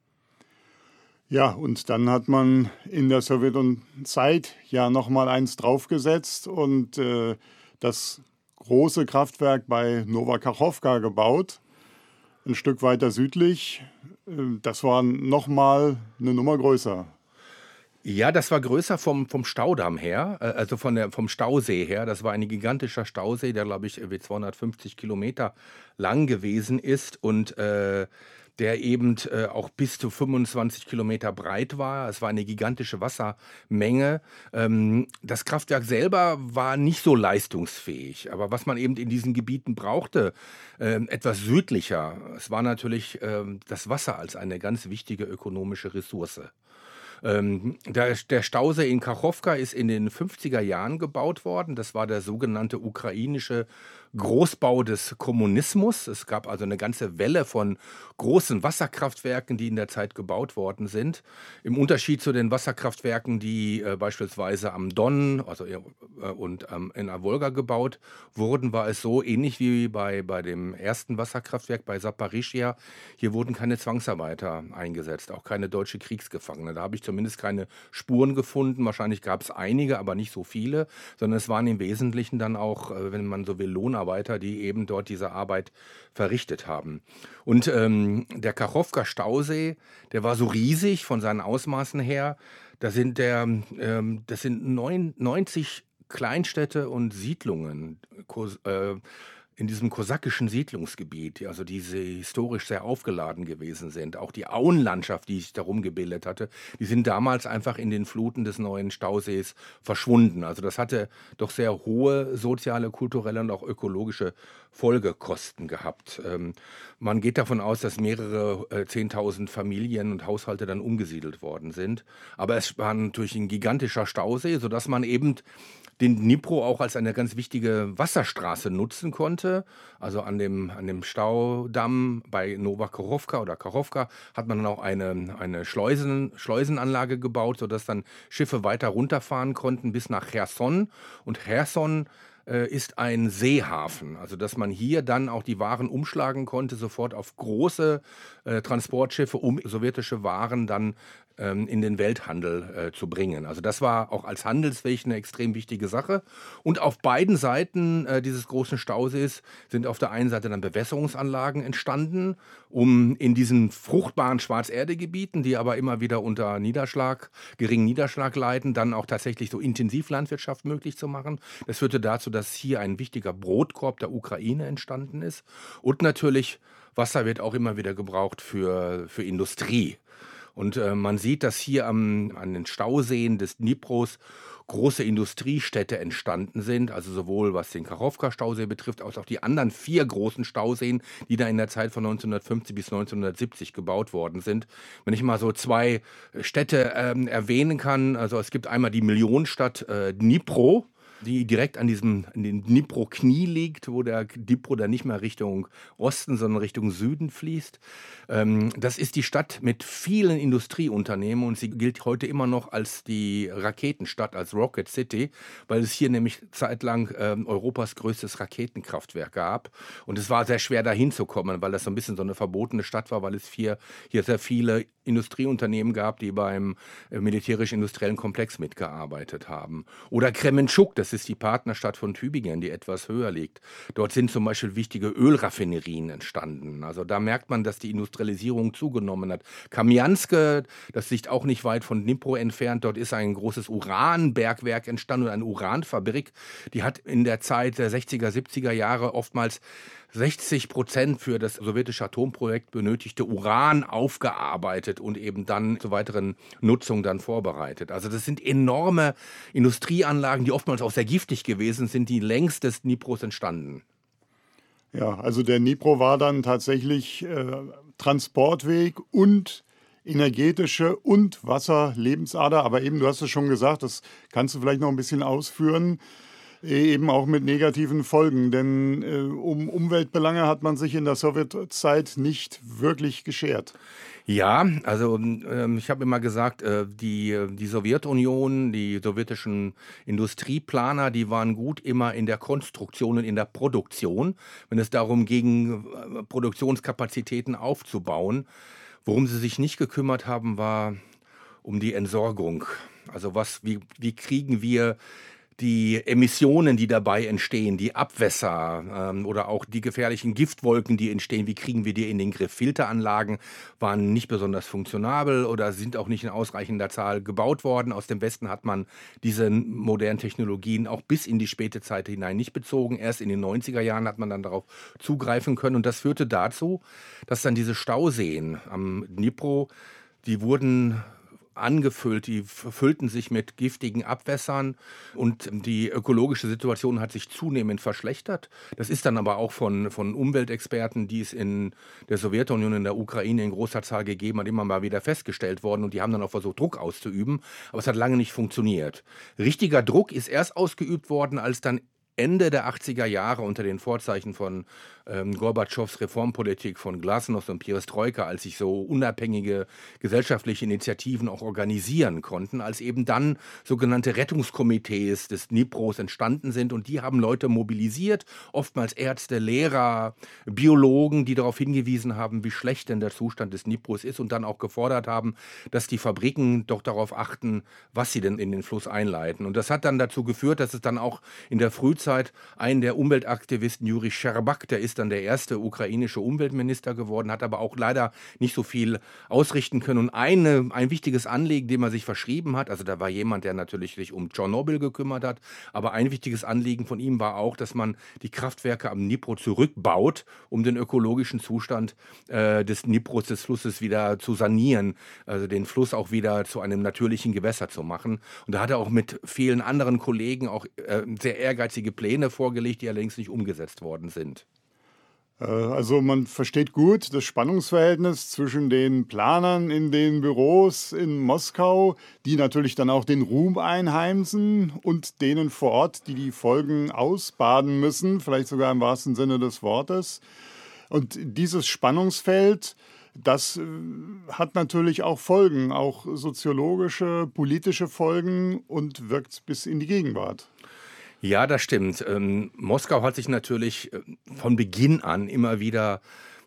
Ja, und dann hat man in der Sowjetzeit ja nochmal eins draufgesetzt und äh, das große Kraftwerk bei Novakachowka gebaut, ein Stück weiter südlich. Äh, das war nochmal eine Nummer größer. Ja, das war größer vom, vom Staudamm her, äh, also von der, vom Stausee her. Das war ein gigantischer Stausee, der, glaube ich, irgendwie zweihundertfünfzig Kilometer lang gewesen ist und äh, der eben äh, auch bis zu fünfundzwanzig Kilometer breit war. Es war eine gigantische Wassermenge. Ähm, das Kraftwerk selber war nicht so leistungsfähig. Aber was man eben in diesen Gebieten brauchte, äh, etwas südlicher, es war natürlich äh, das Wasser als eine ganz wichtige ökonomische Ressource. Ähm, der, der Stausee in Kachowka ist in den fünfziger Jahren gebaut worden. Das war der sogenannte ukrainische Großbau des Kommunismus. Es gab also eine ganze Welle von großen Wasserkraftwerken, die in der Zeit gebaut worden sind. Im Unterschied zu den Wasserkraftwerken, die äh, beispielsweise am Don also, äh, und ähm, in der Wolga gebaut wurden, war es so ähnlich wie bei, bei dem ersten Wasserkraftwerk bei Saporischschja. Hier wurden keine Zwangsarbeiter eingesetzt, auch keine deutsche Kriegsgefangene. Da habe ich zumindest keine Spuren gefunden. Wahrscheinlich gab es einige, aber nicht so viele, sondern es waren im Wesentlichen dann auch, äh, wenn man so will, Lohnarbeiter, die eben dort diese Arbeit verrichtet haben. Und ähm, der Kachowka-Stausee, der war so riesig von seinen Ausmaßen her. Da sind der, ähm, das sind neunzig Kleinstädte und Siedlungen, Kos äh, in diesem kosakischen Siedlungsgebiet, also die historisch sehr aufgeladen gewesen sind. Auch die Auenlandschaft, die sich darum gebildet hatte, die sind damals einfach in den Fluten des neuen Stausees verschwunden. Also das hatte doch sehr hohe soziale, kulturelle und auch ökologische Folgekosten gehabt. Ähm, man geht davon aus, dass mehrere äh, zehntausend Familien und Haushalte dann umgesiedelt worden sind. Aber es war natürlich ein gigantischer Stausee, sodass man eben den Dnipro auch als eine ganz wichtige Wasserstraße nutzen konnte. Also an dem, an dem Staudamm bei Novakachowka oder Kachowka hat man dann auch eine, eine Schleusen, Schleusenanlage gebaut, sodass dann Schiffe weiter runterfahren konnten bis nach Cherson. Und Cherson äh, ist ein Seehafen, also dass man hier dann auch die Waren umschlagen konnte, sofort auf große äh, Transportschiffe, um sowjetische Waren dann ähm, in den Welthandel äh, zu bringen. Also das war auch als Handelsweg eine extrem wichtige Sache. Und auf beiden Seiten äh, dieses großen Stausees sind auf der einen Seite dann Bewässerungsanlagen entstanden, um in diesen fruchtbaren Schwarzerdegebieten, die aber immer wieder unter Niederschlag, geringen Niederschlag leiden, dann auch tatsächlich so Intensivlandwirtschaft möglich zu machen. Das führte dazu, dass hier ein wichtiger Brotkorb der Ukraine entstanden ist. Und natürlich, Wasser wird auch immer wieder gebraucht für, für Industrie. Und äh, man sieht, dass hier am, an den Stauseen des Dnipros große Industriestädte entstanden sind, also sowohl was den Kachowka-Stausee betrifft, als auch die anderen vier großen Stauseen, die da in der Zeit von neunzehnhundertfünfzig bis neunzehnhundertsiebzig gebaut worden sind. Wenn ich mal so zwei Städte ähm, erwähnen kann, also es gibt einmal die Millionenstadt äh, Dnipro, die direkt an diesem an dem Dnipro-Knie liegt, wo der Dnipro dann nicht mehr Richtung Osten, sondern Richtung Süden fließt. Ähm, das ist die Stadt mit vielen Industrieunternehmen und sie gilt heute immer noch als die Raketenstadt, als Rocket City, weil es hier nämlich zeitlang ähm, Europas größtes Raketenkraftwerk gab. Und es war sehr schwer, da hinzukommen, weil das so ein bisschen so eine verbotene Stadt war, weil es hier, hier sehr viele Industrieunternehmen gab, die beim äh, militärisch-industriellen Komplex mitgearbeitet haben. Oder Kremenchuk, das ist die Partnerstadt von Tübingen, die etwas höher liegt. Dort sind zum Beispiel wichtige Ölraffinerien entstanden. Also da merkt man, dass die Industrialisierung zugenommen hat. Kamianske, das liegt auch nicht weit von Dnipro entfernt, dort ist ein großes Uranbergwerk entstanden und eine Uranfabrik. Die hat in der Zeit der sechziger, siebziger Jahre oftmals sechzig Prozent für das sowjetische Atomprojekt benötigte Uran aufgearbeitet und eben dann zur weiteren Nutzung dann vorbereitet. Also das sind enorme Industrieanlagen, die oftmals auch sehr giftig gewesen sind, die längs des Dnipros entstanden. Ja, also der Dnipro war dann tatsächlich äh, Transportweg und energetische und Wasserlebensader. Aber eben, du hast es schon gesagt, das kannst du vielleicht noch ein bisschen ausführen. Eben auch mit negativen Folgen, denn äh, um Umweltbelange hat man sich in der Sowjetzeit nicht wirklich geschert. Ja, also ähm, ich habe immer gesagt, äh, die, die Sowjetunion, die sowjetischen Industrieplaner, die waren gut immer in der Konstruktion und in der Produktion, wenn es darum ging, äh, Produktionskapazitäten aufzubauen. Worum sie sich nicht gekümmert haben, war um die Entsorgung. Also was, wie, wie kriegen wir die Emissionen, die dabei entstehen, die Abwässer ähm, oder auch die gefährlichen Giftwolken, die entstehen, wie kriegen wir die in den Griff? Filteranlagen waren nicht besonders funktionabel oder sind auch nicht in ausreichender Zahl gebaut worden. Aus dem Westen hat man diese modernen Technologien auch bis in die späte Zeit hinein nicht bezogen. Erst in den neunziger Jahren hat man dann darauf zugreifen können und das führte dazu, dass dann diese Stauseen am Dnipro, die wurden angefüllt, die füllten sich mit giftigen Abwässern und die ökologische Situation hat sich zunehmend verschlechtert. Das ist dann aber auch von, von Umweltexperten, die es in der Sowjetunion, in der Ukraine in großer Zahl gegeben hat, immer mal wieder festgestellt worden und die haben dann auch versucht, Druck auszuüben, aber es hat lange nicht funktioniert. Richtiger Druck ist erst ausgeübt worden, als dann Ende der achtziger Jahre unter den Vorzeichen von ähm, Gorbatschows Reformpolitik, von Glasnost und Perestroika, als sich so unabhängige gesellschaftliche Initiativen auch organisieren konnten, als eben dann sogenannte Rettungskomitees des Dnipros entstanden sind und die haben Leute mobilisiert, oftmals Ärzte, Lehrer, Biologen, die darauf hingewiesen haben, wie schlecht denn der Zustand des Dnipros ist und dann auch gefordert haben, dass die Fabriken doch darauf achten, was sie denn in den Fluss einleiten. Und das hat dann dazu geführt, dass es dann auch in der Frühzeit einen der Umweltaktivisten, Juri Scherbak, der ist dann der erste ukrainische Umweltminister geworden, hat aber auch leider nicht so viel ausrichten können. Und eine, ein wichtiges Anliegen, dem er sich verschrieben hat, also da war jemand, der natürlich sich um Tschernobyl gekümmert hat, aber ein wichtiges Anliegen von ihm war auch, dass man die Kraftwerke am Dnipro zurückbaut, um den ökologischen Zustand äh, des Dnipros, des Flusses wieder zu sanieren, also den Fluss auch wieder zu einem natürlichen Gewässer zu machen. Und da hat er auch mit vielen anderen Kollegen auch äh, sehr ehrgeizige Pläne vorgelegt, die allerdings nicht umgesetzt worden sind. Also man versteht gut das Spannungsverhältnis zwischen den Planern in den Büros in Moskau, die natürlich dann auch den Ruhm einheimsen, und denen vor Ort, die die Folgen ausbaden müssen, vielleicht sogar im wahrsten Sinne des Wortes. Und dieses Spannungsfeld, das hat natürlich auch Folgen, auch soziologische, politische Folgen und wirkt bis in die Gegenwart. Ja, das stimmt. Ähm, Moskau hat sich natürlich äh, von Beginn an immer wieder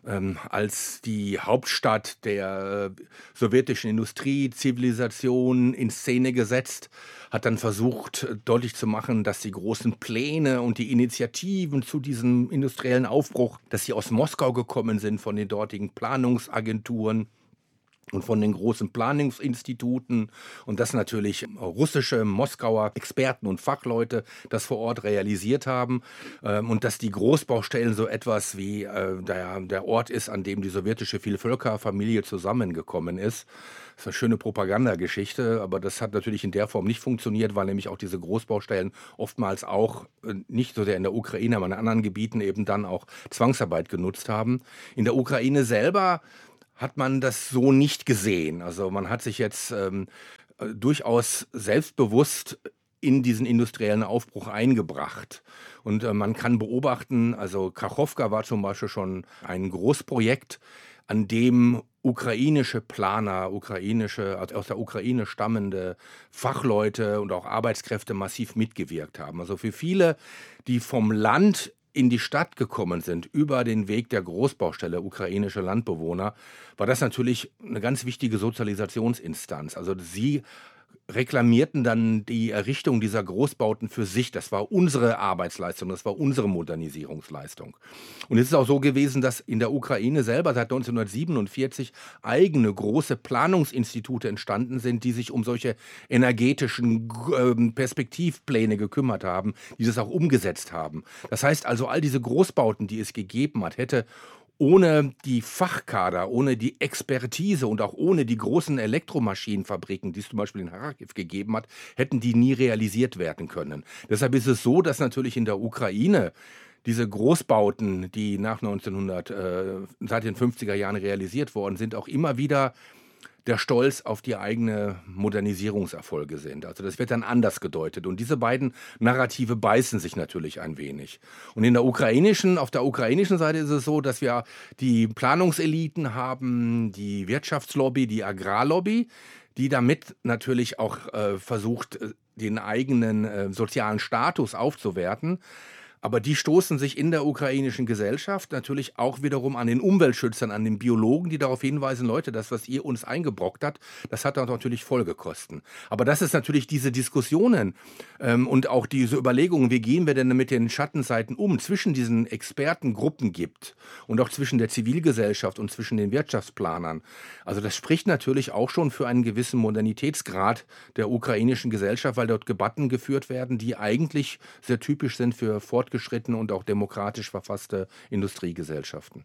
ähm, als die Hauptstadt der äh, sowjetischen Industrie, Zivilisation in Szene gesetzt, hat dann versucht, äh, deutlich zu machen, dass die großen Pläne und die Initiativen zu diesem industriellen Aufbruch, dass sie aus Moskau gekommen sind, von den dortigen Planungsagenturen und von den großen Planungsinstituten und dass natürlich russische, Moskauer Experten und Fachleute das vor Ort realisiert haben ähm, und dass die Großbaustellen so etwas wie äh, der, der Ort ist, an dem die sowjetische Vielvölkerfamilie zusammengekommen ist. Das ist eine schöne Propagandageschichte, aber das hat natürlich in der Form nicht funktioniert, weil nämlich auch diese Großbaustellen oftmals auch äh, nicht so sehr in der Ukraine, aber in anderen Gebieten eben dann auch Zwangsarbeit genutzt haben. In der Ukraine selber hat man das so nicht gesehen. Also man hat sich jetzt ähm, äh, durchaus selbstbewusst in diesen industriellen Aufbruch eingebracht. Und äh, man kann beobachten, also Kachowka war zum Beispiel schon ein Großprojekt, an dem ukrainische Planer, ukrainische, aus der Ukraine stammende Fachleute und auch Arbeitskräfte massiv mitgewirkt haben. Also für viele, die vom Land in die Stadt gekommen sind, über den Weg der Großbaustelle, ukrainische Landbewohner, war das natürlich eine ganz wichtige Sozialisationsinstanz. Also sie reklamierten dann die Errichtung dieser Großbauten für sich. Das war unsere Arbeitsleistung, das war unsere Modernisierungsleistung. Und es ist auch so gewesen, dass in der Ukraine selber seit neunzehnhundertsiebenundvierzig eigene große Planungsinstitute entstanden sind, die sich um solche energetischen äh, Perspektivpläne gekümmert haben, die das auch umgesetzt haben. Das heißt also, all diese Großbauten, die es gegeben hat, hätte ohne die Fachkader, ohne die Expertise und auch ohne die großen Elektromaschinenfabriken, die es zum Beispiel in Charkiw gegeben hat, hätten die nie realisiert werden können. Deshalb ist es so, dass natürlich in der Ukraine diese Großbauten, die nach neunzehnhundert, äh, seit den fünfziger Jahren realisiert worden sind, auch immer wieder der Stolz auf die eigene Modernisierungserfolge sind. Also das wird dann anders gedeutet. Und diese beiden Narrative beißen sich natürlich ein wenig. Und in der ukrainischen, auf der ukrainischen Seite ist es so, dass wir die Planungseliten haben, die Wirtschaftslobby, die Agrarlobby, die damit natürlich auch äh, versucht, den eigenen äh, sozialen Status aufzuwerten. Aber die stoßen sich in der ukrainischen Gesellschaft natürlich auch wiederum an den Umweltschützern, an den Biologen, die darauf hinweisen, Leute, das, was ihr uns eingebrockt habt, das hat dann natürlich Folgekosten. Aber das ist natürlich diese Diskussionen ähm, und auch diese Überlegungen, wie gehen wir denn mit den Schattenseiten um, zwischen diesen Expertengruppen gibt und auch zwischen der Zivilgesellschaft und zwischen den Wirtschaftsplanern. Also das spricht natürlich auch schon für einen gewissen Modernitätsgrad der ukrainischen Gesellschaft, weil dort Debatten geführt werden, die eigentlich sehr typisch sind für fortgeschrittene und auch demokratisch verfasste Industriegesellschaften.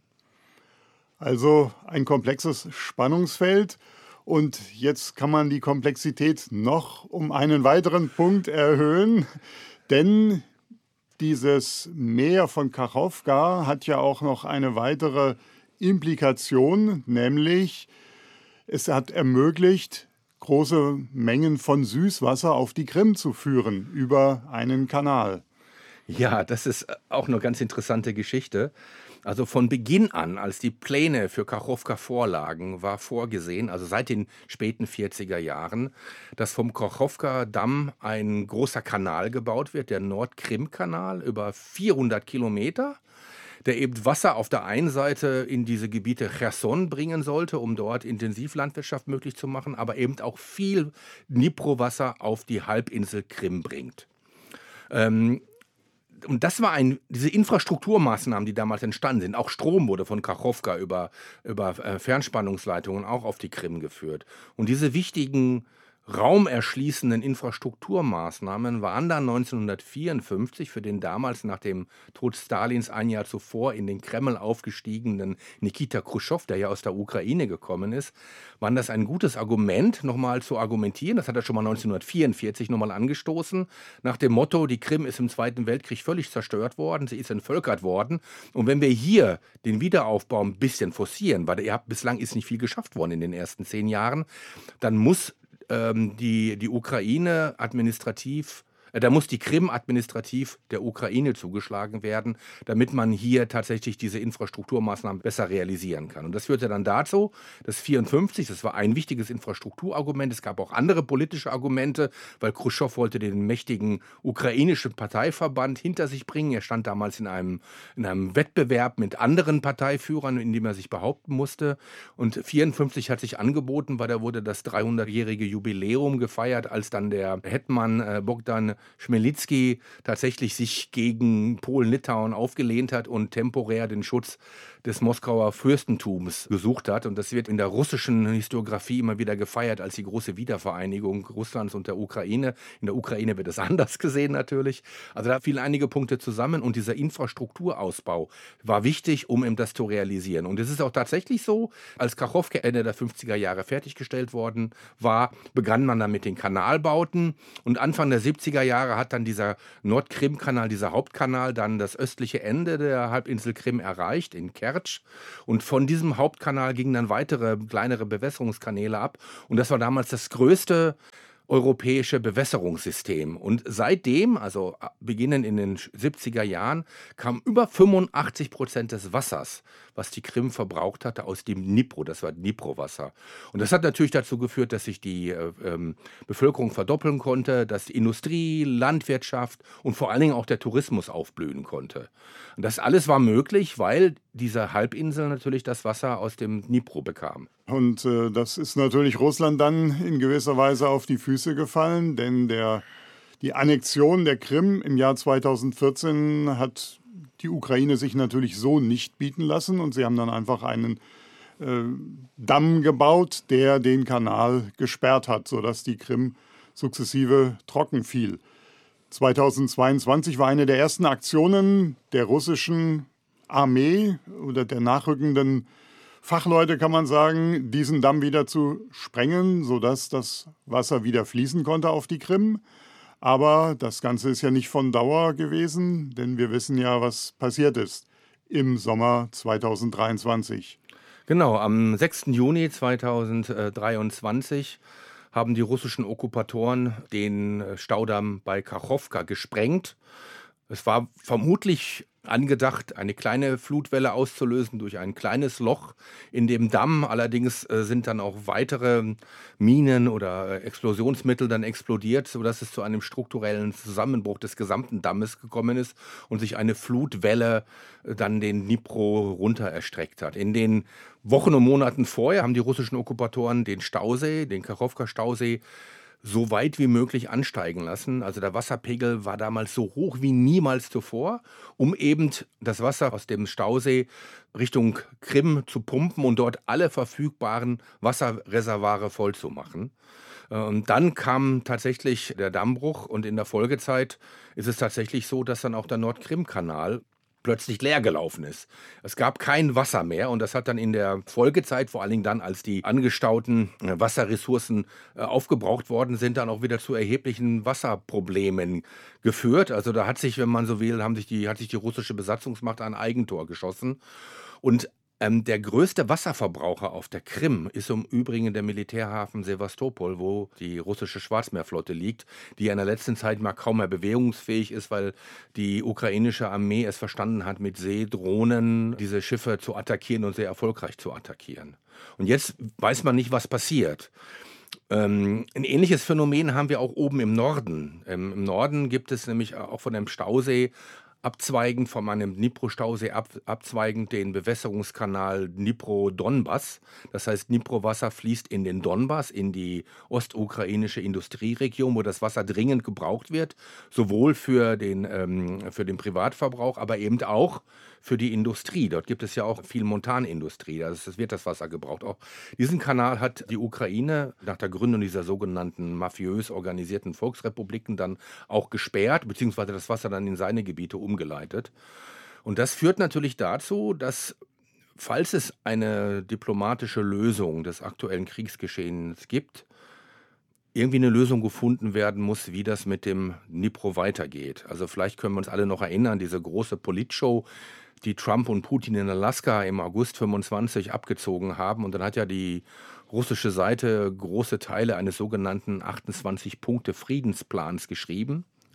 Also ein komplexes Spannungsfeld. Und jetzt kann man die Komplexität noch um einen weiteren Punkt erhöhen, denn dieses Meer von Kachowka hat ja auch noch eine weitere Implikation, nämlich es hat ermöglicht, große Mengen von Süßwasser auf die Krim zu führen über einen Kanal. Ja, das ist auch eine ganz interessante Geschichte. Also von Beginn an, als die Pläne für Kachowka vorlagen, war vorgesehen, also seit den späten vierziger Jahren, dass vom Kachowka-Damm ein großer Kanal gebaut wird, der Nord-Krim-Kanal, über vierhundert Kilometer, der eben Wasser auf der einen Seite in diese Gebiete Cherson bringen sollte, um dort Intensivlandwirtschaft möglich zu machen, aber eben auch viel Dnipro-Wasser auf die Halbinsel Krim bringt. Ähm, Und das war ein, diese Infrastrukturmaßnahmen, die damals entstanden sind. Auch Strom wurde von Kachowka über, über äh, Fernspannungsleitungen auch auf die Krim geführt. Und diese wichtigen raumerschließenden Infrastrukturmaßnahmen waren dann neunzehnhundertvierundfünfzig für den damals nach dem Tod Stalins ein Jahr zuvor in den Kreml aufgestiegenen Nikita Chruschtschow, der ja aus der Ukraine gekommen ist, waren das ein gutes Argument, nochmal zu argumentieren. Das hat er schon mal neunzehnhundertvierundvierzig nochmal angestoßen, nach dem Motto, die Krim ist im Zweiten Weltkrieg völlig zerstört worden, sie ist entvölkert worden. Und wenn wir hier den Wiederaufbau ein bisschen forcieren, weil ihr habt, bislang ist nicht viel geschafft worden in den ersten zehn Jahren, dann muss die, die Ukraine administrativ Äh, Da muss die Krim administrativ der Ukraine zugeschlagen werden, damit man hier tatsächlich diese Infrastrukturmaßnahmen besser realisieren kann. Und das führte dann dazu, dass vierundfünfzig, das war ein wichtiges Infrastrukturargument, es gab auch andere politische Argumente, weil Chruschtschow wollte den mächtigen ukrainischen Parteiverband hinter sich bringen. Er stand damals in einem, in einem Wettbewerb mit anderen Parteiführern, in dem er sich behaupten musste. Und vierundfünfzig hat sich angeboten, weil da wurde das dreihundertjährige Jubiläum gefeiert, als dann der Hetman äh, Bogdan Chmelnyzkyj tatsächlich sich gegen Polen-Litauen aufgelehnt hat und temporär den Schutz des Moskauer Fürstentums gesucht hat. Und das wird in der russischen Historiografie immer wieder gefeiert als die große Wiedervereinigung Russlands und der Ukraine. In der Ukraine wird es anders gesehen natürlich. Also da fielen einige Punkte zusammen und dieser Infrastrukturausbau war wichtig, um eben das zu realisieren. Und es ist auch tatsächlich so, als Kachowka Ende der fünfziger Jahre fertiggestellt worden war, begann man dann mit den Kanalbauten und Anfang der siebziger Jahre hat dann dieser Nordkrim-Kanal, dieser Hauptkanal, dann das östliche Ende der Halbinsel Krim erreicht, in Kertsch. Und von diesem Hauptkanal gingen dann weitere kleinere Bewässerungskanäle ab. Und das war damals das größte europäische Bewässerungssystem. Und seitdem, also beginnend in den siebziger Jahren, kam über fünfundachtzig Prozent des Wassers, was die Krim verbraucht hatte, aus dem Dnipro. Das war Dnipro-Wasser. Und das hat natürlich dazu geführt, dass sich die äh, ähm, Bevölkerung verdoppeln konnte, dass die Industrie, Landwirtschaft und vor allen Dingen auch der Tourismus aufblühen konnte. Und das alles war möglich, weil diese Halbinsel natürlich das Wasser aus dem Dnipro bekam. Und äh, das ist natürlich Russland dann in gewisser Weise auf die Füße gefallen, denn der, die Annexion der Krim im Jahr zweitausendvierzehn hat die Ukraine sich natürlich so nicht bieten lassen und sie haben dann einfach einen äh, Damm gebaut, der den Kanal gesperrt hat, sodass die Krim sukzessive trocken fiel. zweitausendzweiundzwanzig war eine der ersten Aktionen der russischen Armee oder der nachrückenden Fachleute, kann man sagen, diesen Damm wieder zu sprengen, sodass das Wasser wieder fließen konnte auf die Krim. Aber das Ganze ist ja nicht von Dauer gewesen, denn wir wissen ja, was passiert ist im Sommer zweitausenddreiundzwanzig. Genau, am sechsten Juni zweitausenddreiundzwanzig haben die russischen Okkupatoren den Staudamm bei Kachowka gesprengt. Es war vermutlich angedacht, eine kleine Flutwelle auszulösen durch ein kleines Loch in dem Damm. Allerdings äh, sind dann auch weitere Minen oder äh, Explosionsmittel dann explodiert, sodass es zu einem strukturellen Zusammenbruch des gesamten Dammes gekommen ist und sich eine Flutwelle äh, dann den Dnipro runter erstreckt hat. In den Wochen und Monaten vorher haben die russischen Okkupatoren den Stausee, den Kachowka-Stausee, so weit wie möglich ansteigen lassen. Also der Wasserpegel war damals so hoch wie niemals zuvor, um eben das Wasser aus dem Stausee Richtung Krim zu pumpen und dort alle verfügbaren Wasserreservoire voll zu machen. Und dann kam tatsächlich der Dammbruch und in der Folgezeit ist es tatsächlich so, dass dann auch der Nordkrim-Kanal plötzlich leer gelaufen ist. Es gab kein Wasser mehr und das hat dann in der Folgezeit, vor allen Dingen dann, als die angestauten äh, Wasserressourcen äh, aufgebraucht worden sind, dann auch wieder zu erheblichen Wasserproblemen geführt. Also da hat sich, wenn man so will, haben sich die, hat sich die russische Besatzungsmacht ein Eigentor geschossen. Und ähm, der größte Wasserverbraucher auf der Krim ist im Übrigen der Militärhafen Sewastopol, wo die russische Schwarzmeerflotte liegt, die in der letzten Zeit mal kaum mehr bewegungsfähig ist, weil die ukrainische Armee es verstanden hat, mit Seedrohnen diese Schiffe zu attackieren und sehr erfolgreich zu attackieren. Und jetzt weiß man nicht, was passiert. Ähm, ein ähnliches Phänomen haben wir auch oben im Norden. Ähm, Im Norden gibt es nämlich auch von dem Stausee abzweigend von einem Dnipro-Stausee ab, abzweigend den Bewässerungskanal Dnipro-Donbass. Das heißt, Dnipro-Wasser fließt in den Donbass, in die ostukrainische Industrieregion, wo das Wasser dringend gebraucht wird, sowohl für den, ähm, für den Privatverbrauch, aber eben auch für die Industrie. Dort gibt es ja auch viel Montanindustrie, das wird das Wasser gebraucht. Auch diesen Kanal hat die Ukraine nach der Gründung dieser sogenannten mafiös organisierten Volksrepubliken dann auch gesperrt, beziehungsweise das Wasser dann in seine Gebiete umgeleitet. Und das führt natürlich dazu, dass, falls es eine diplomatische Lösung des aktuellen Kriegsgeschehens gibt, irgendwie eine Lösung gefunden werden muss, wie das mit dem Dnipro weitergeht. Also vielleicht können wir uns alle noch erinnern, diese große Politshow, die Trump und Putin in Alaska im August fünfundzwanzig abgezogen haben. Und dann hat ja die russische Seite große Teile eines sogenannten achtundzwanzig Punkte Friedensplans geschrieben.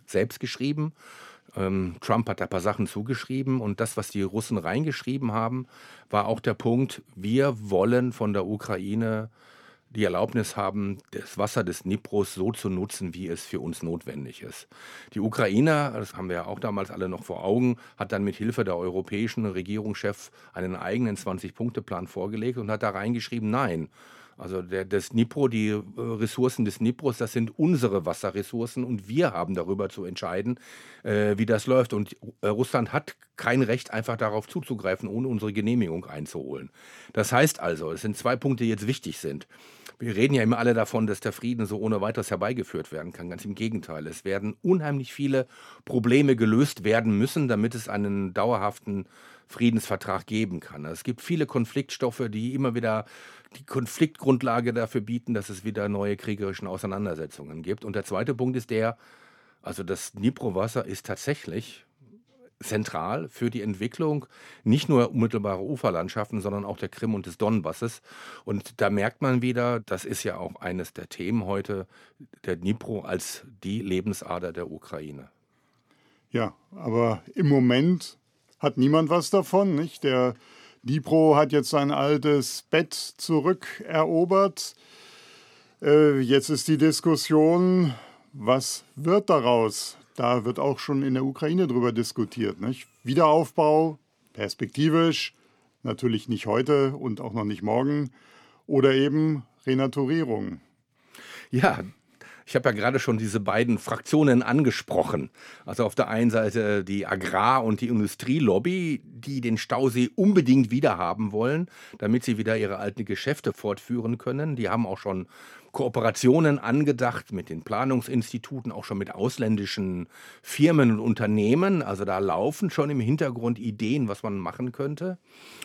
selbst geschrieben. Ähm, Trump hat da ein paar Sachen zugeschrieben und das, was die Russen reingeschrieben haben, war auch der Punkt, wir wollen von der Ukraine die Erlaubnis haben, das Wasser des Dnipros so zu nutzen, wie es für uns notwendig ist. Die Ukraine, das haben wir ja auch damals alle noch vor Augen, hat dann mit Hilfe der europäischen Regierungschefs einen eigenen zwanzig-Punkte-Plan vorgelegt und hat da reingeschrieben, nein, also der, das Dnipro, die äh, Ressourcen des Dnipros, das sind unsere Wasserressourcen und wir haben darüber zu entscheiden, äh, wie das läuft. Und äh, Russland hat kein Recht, einfach darauf zuzugreifen, ohne unsere Genehmigung einzuholen. Das heißt also, es sind zwei Punkte, die jetzt wichtig sind. Wir reden ja immer alle davon, dass der Frieden so ohne weiteres herbeigeführt werden kann. Ganz im Gegenteil. Es werden unheimlich viele Probleme gelöst werden müssen, damit es einen dauerhaften Friedensvertrag geben kann. Es gibt viele Konfliktstoffe, die immer wieder die Konfliktgrundlage dafür bieten, dass es wieder neue kriegerische Auseinandersetzungen gibt. Und der zweite Punkt ist der, also das Dnipro-Wasser ist tatsächlich zentral für die Entwicklung nicht nur unmittelbarer Uferlandschaften, sondern auch der Krim und des Donbasses. Und da merkt man wieder, das ist ja auch eines der Themen heute, der Dnipro als die Lebensader der Ukraine. Ja, aber im Moment hat niemand was davon, nicht? Der Dnipro hat jetzt sein altes Bett zurückerobert. Äh, jetzt ist die Diskussion, was wird daraus? Da wird auch schon in der Ukraine drüber diskutiert, nicht? Wiederaufbau, perspektivisch, natürlich nicht heute und auch noch nicht morgen, oder eben Renaturierung. Ja, ich habe ja gerade schon diese beiden Fraktionen angesprochen. Also auf der einen Seite die Agrar- und die Industrielobby, die den Stausee unbedingt wieder haben wollen, damit sie wieder ihre alten Geschäfte fortführen können. Die haben auch schon Kooperationen angedacht mit den Planungsinstituten, auch schon mit ausländischen Firmen und Unternehmen. Also da laufen schon im Hintergrund Ideen, was man machen könnte.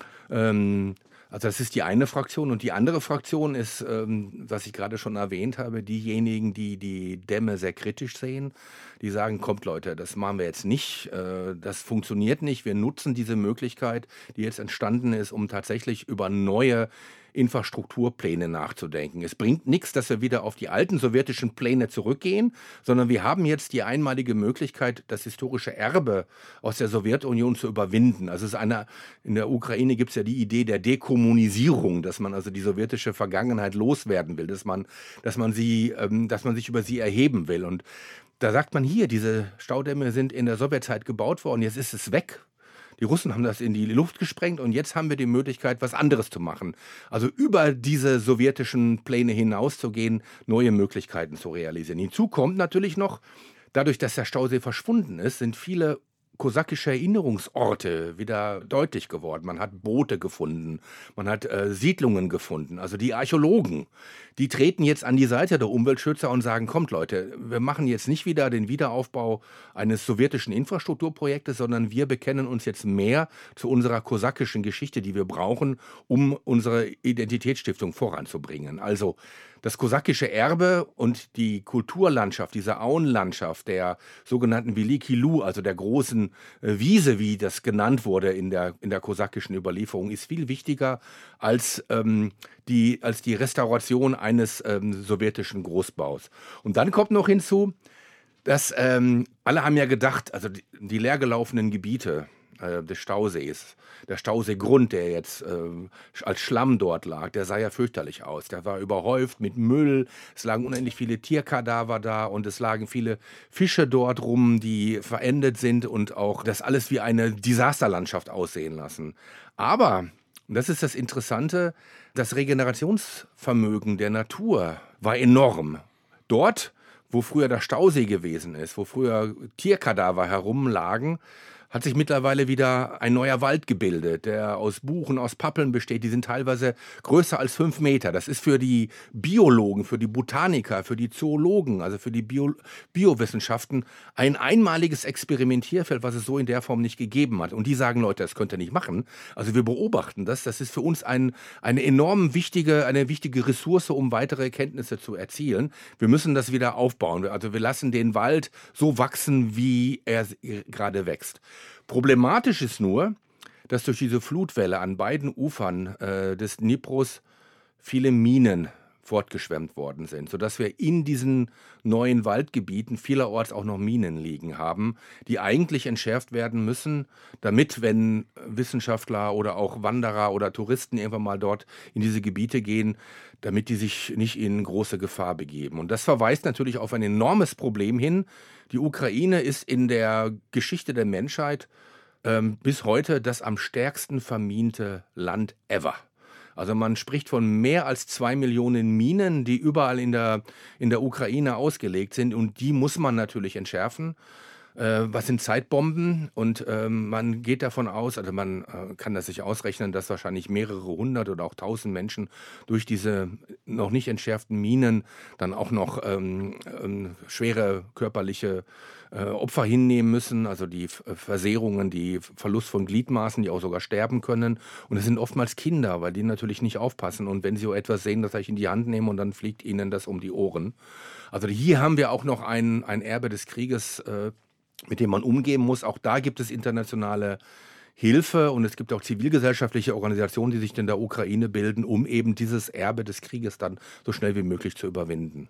Ähm, Also das ist die eine Fraktion und die andere Fraktion ist, ähm, was ich gerade schon erwähnt habe, diejenigen, die die Dämme sehr kritisch sehen, die sagen, kommt Leute, das machen wir jetzt nicht, äh, das funktioniert nicht, wir nutzen diese Möglichkeit, die jetzt entstanden ist, um tatsächlich über neue Infrastrukturpläne nachzudenken. Es bringt nichts, dass wir wieder auf die alten sowjetischen Pläne zurückgehen, sondern wir haben jetzt die einmalige Möglichkeit, das historische Erbe aus der Sowjetunion zu überwinden. Also es ist eine, in der Ukraine gibt es ja die Idee der Dekommunisierung, dass man also die sowjetische Vergangenheit loswerden will, dass man, dass man sie, ähm, dass man sich über sie erheben will. Und da sagt man hier, diese Staudämme sind in der Sowjetzeit gebaut worden, jetzt ist es weg. Die Russen haben das in die Luft gesprengt und jetzt haben wir die Möglichkeit, was anderes zu machen. Also über diese sowjetischen Pläne hinauszugehen, neue Möglichkeiten zu realisieren. Hinzu kommt natürlich noch, dadurch, dass der Stausee verschwunden ist, sind viele kosakische Erinnerungsorte wieder deutlich geworden. Man hat Boote gefunden, man hat äh, Siedlungen gefunden. Also die Archäologen, die treten jetzt an die Seite der Umweltschützer und sagen, kommt Leute, wir machen jetzt nicht wieder den Wiederaufbau eines sowjetischen Infrastrukturprojektes, sondern wir bekennen uns jetzt mehr zu unserer kosakischen Geschichte, die wir brauchen, um unsere Identitätsstiftung voranzubringen. Also das kosakische Erbe und die Kulturlandschaft, diese Auenlandschaft der sogenannten Veliki Lu, also der großen äh, Wiese, wie das genannt wurde in der, in der kosakischen Überlieferung, ist viel wichtiger als, ähm, die, als die Restauration eines ähm, sowjetischen Großbaus. Und dann kommt noch hinzu, dass ähm, alle haben ja gedacht, also die, die leergelaufenen Gebiete äh, des Stausees, der Stauseegrund, der jetzt äh, als Schlamm dort lag, der sah ja fürchterlich aus. Der war überhäuft mit Müll, es lagen unendlich viele Tierkadaver da und es lagen viele Fische dort rum, die verendet sind und auch das alles wie eine Desasterlandschaft aussehen lassen. Aber, und das ist das Interessante, das Regenerationsvermögen der Natur war enorm. Dort, wo früher der Stausee gewesen ist, wo früher Tierkadaver herumlagen, hat sich mittlerweile wieder ein neuer Wald gebildet, der aus Buchen, aus Pappeln besteht. Die sind teilweise größer als fünf Meter. Das ist für die Biologen, für die Botaniker, für die Zoologen, also für die Bio Biowissenschaften ein einmaliges Experimentierfeld, was es so in der Form nicht gegeben hat. Und die sagen, Leute, das könnt ihr nicht machen. Also wir beobachten das. Das ist für uns ein, eine enorm wichtige, eine wichtige Ressource, um weitere Erkenntnisse zu erzielen. Wir müssen das wieder aufbauen. Also wir lassen den Wald so wachsen, wie er gerade wächst. Problematisch ist nur, dass durch diese Flutwelle an beiden Ufern äh, des Dnipros viele Minen fortgeschwemmt worden sind, sodass wir in diesen neuen Waldgebieten vielerorts auch noch Minen liegen haben, die eigentlich entschärft werden müssen, damit, wenn Wissenschaftler oder auch Wanderer oder Touristen irgendwann mal dort in diese Gebiete gehen, damit die sich nicht in große Gefahr begeben. Und das verweist natürlich auf ein enormes Problem hin. Die Ukraine ist in der Geschichte der Menschheit ähm, bis heute das am stärksten verminte Land ever. Also man spricht von mehr als zwei Millionen Minen, die überall in der, in der Ukraine ausgelegt sind. Und die muss man natürlich entschärfen. Äh, was sind Zeitbomben? Und ähm, man geht davon aus, also man äh, kann das sich ausrechnen, dass wahrscheinlich mehrere hundert oder auch tausend Menschen durch diese noch nicht entschärften Minen dann auch noch ähm, ähm, schwere körperliche äh, Opfer hinnehmen müssen. Also die F- Versehrungen, die Verlust von Gliedmaßen, die auch sogar sterben können. Und es sind oftmals Kinder, weil die natürlich nicht aufpassen. Und wenn sie so etwas sehen, das ich in die Hand nehme und dann fliegt ihnen das um die Ohren. Also hier haben wir auch noch ein, ein Erbe des Krieges, äh, mit dem man umgehen muss. Auch da gibt es internationale Hilfe und es gibt auch zivilgesellschaftliche Organisationen, die sich in der Ukraine bilden, um eben dieses Erbe des Krieges dann so schnell wie möglich zu überwinden.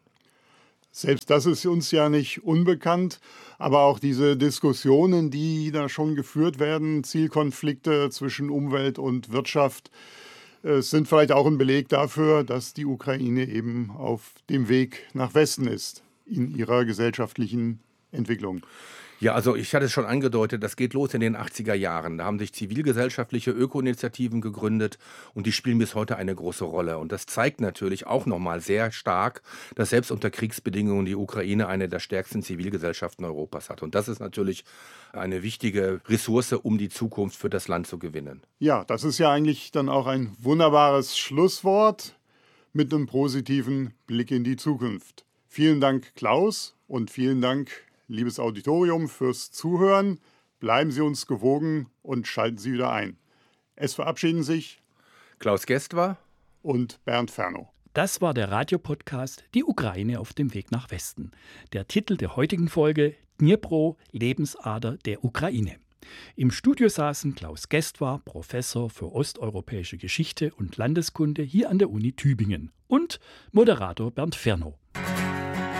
Selbst das ist uns ja nicht unbekannt, aber auch diese Diskussionen, die da schon geführt werden, Zielkonflikte zwischen Umwelt und Wirtschaft, äh, sind vielleicht auch ein Beleg dafür, dass die Ukraine eben auf dem Weg nach Westen ist in ihrer gesellschaftlichen Entwicklung. Ja, also ich hatte es schon angedeutet, das geht los in den achtziger Jahren. Da haben sich zivilgesellschaftliche Öko-Initiativen gegründet und die spielen bis heute eine große Rolle. Und das zeigt natürlich auch nochmal sehr stark, dass selbst unter Kriegsbedingungen die Ukraine eine der stärksten Zivilgesellschaften Europas hat. Und das ist natürlich eine wichtige Ressource, um die Zukunft für das Land zu gewinnen. Ja, das ist ja eigentlich dann auch ein wunderbares Schlusswort mit einem positiven Blick in die Zukunft. Vielen Dank, Klaus, und vielen Dank, liebes Auditorium, fürs Zuhören. Bleiben Sie uns gewogen und schalten Sie wieder ein. Es verabschieden sich Klaus Gestwar und Bernd Fernow. Das war der Radiopodcast Die Ukraine auf dem Weg nach Westen. Der Titel der heutigen Folge: Dnipro, Lebensader der Ukraine. Im Studio saßen Klaus Gestwar, Professor für osteuropäische Geschichte und Landeskunde hier an der Uni Tübingen, und Moderator Bernd Fernow.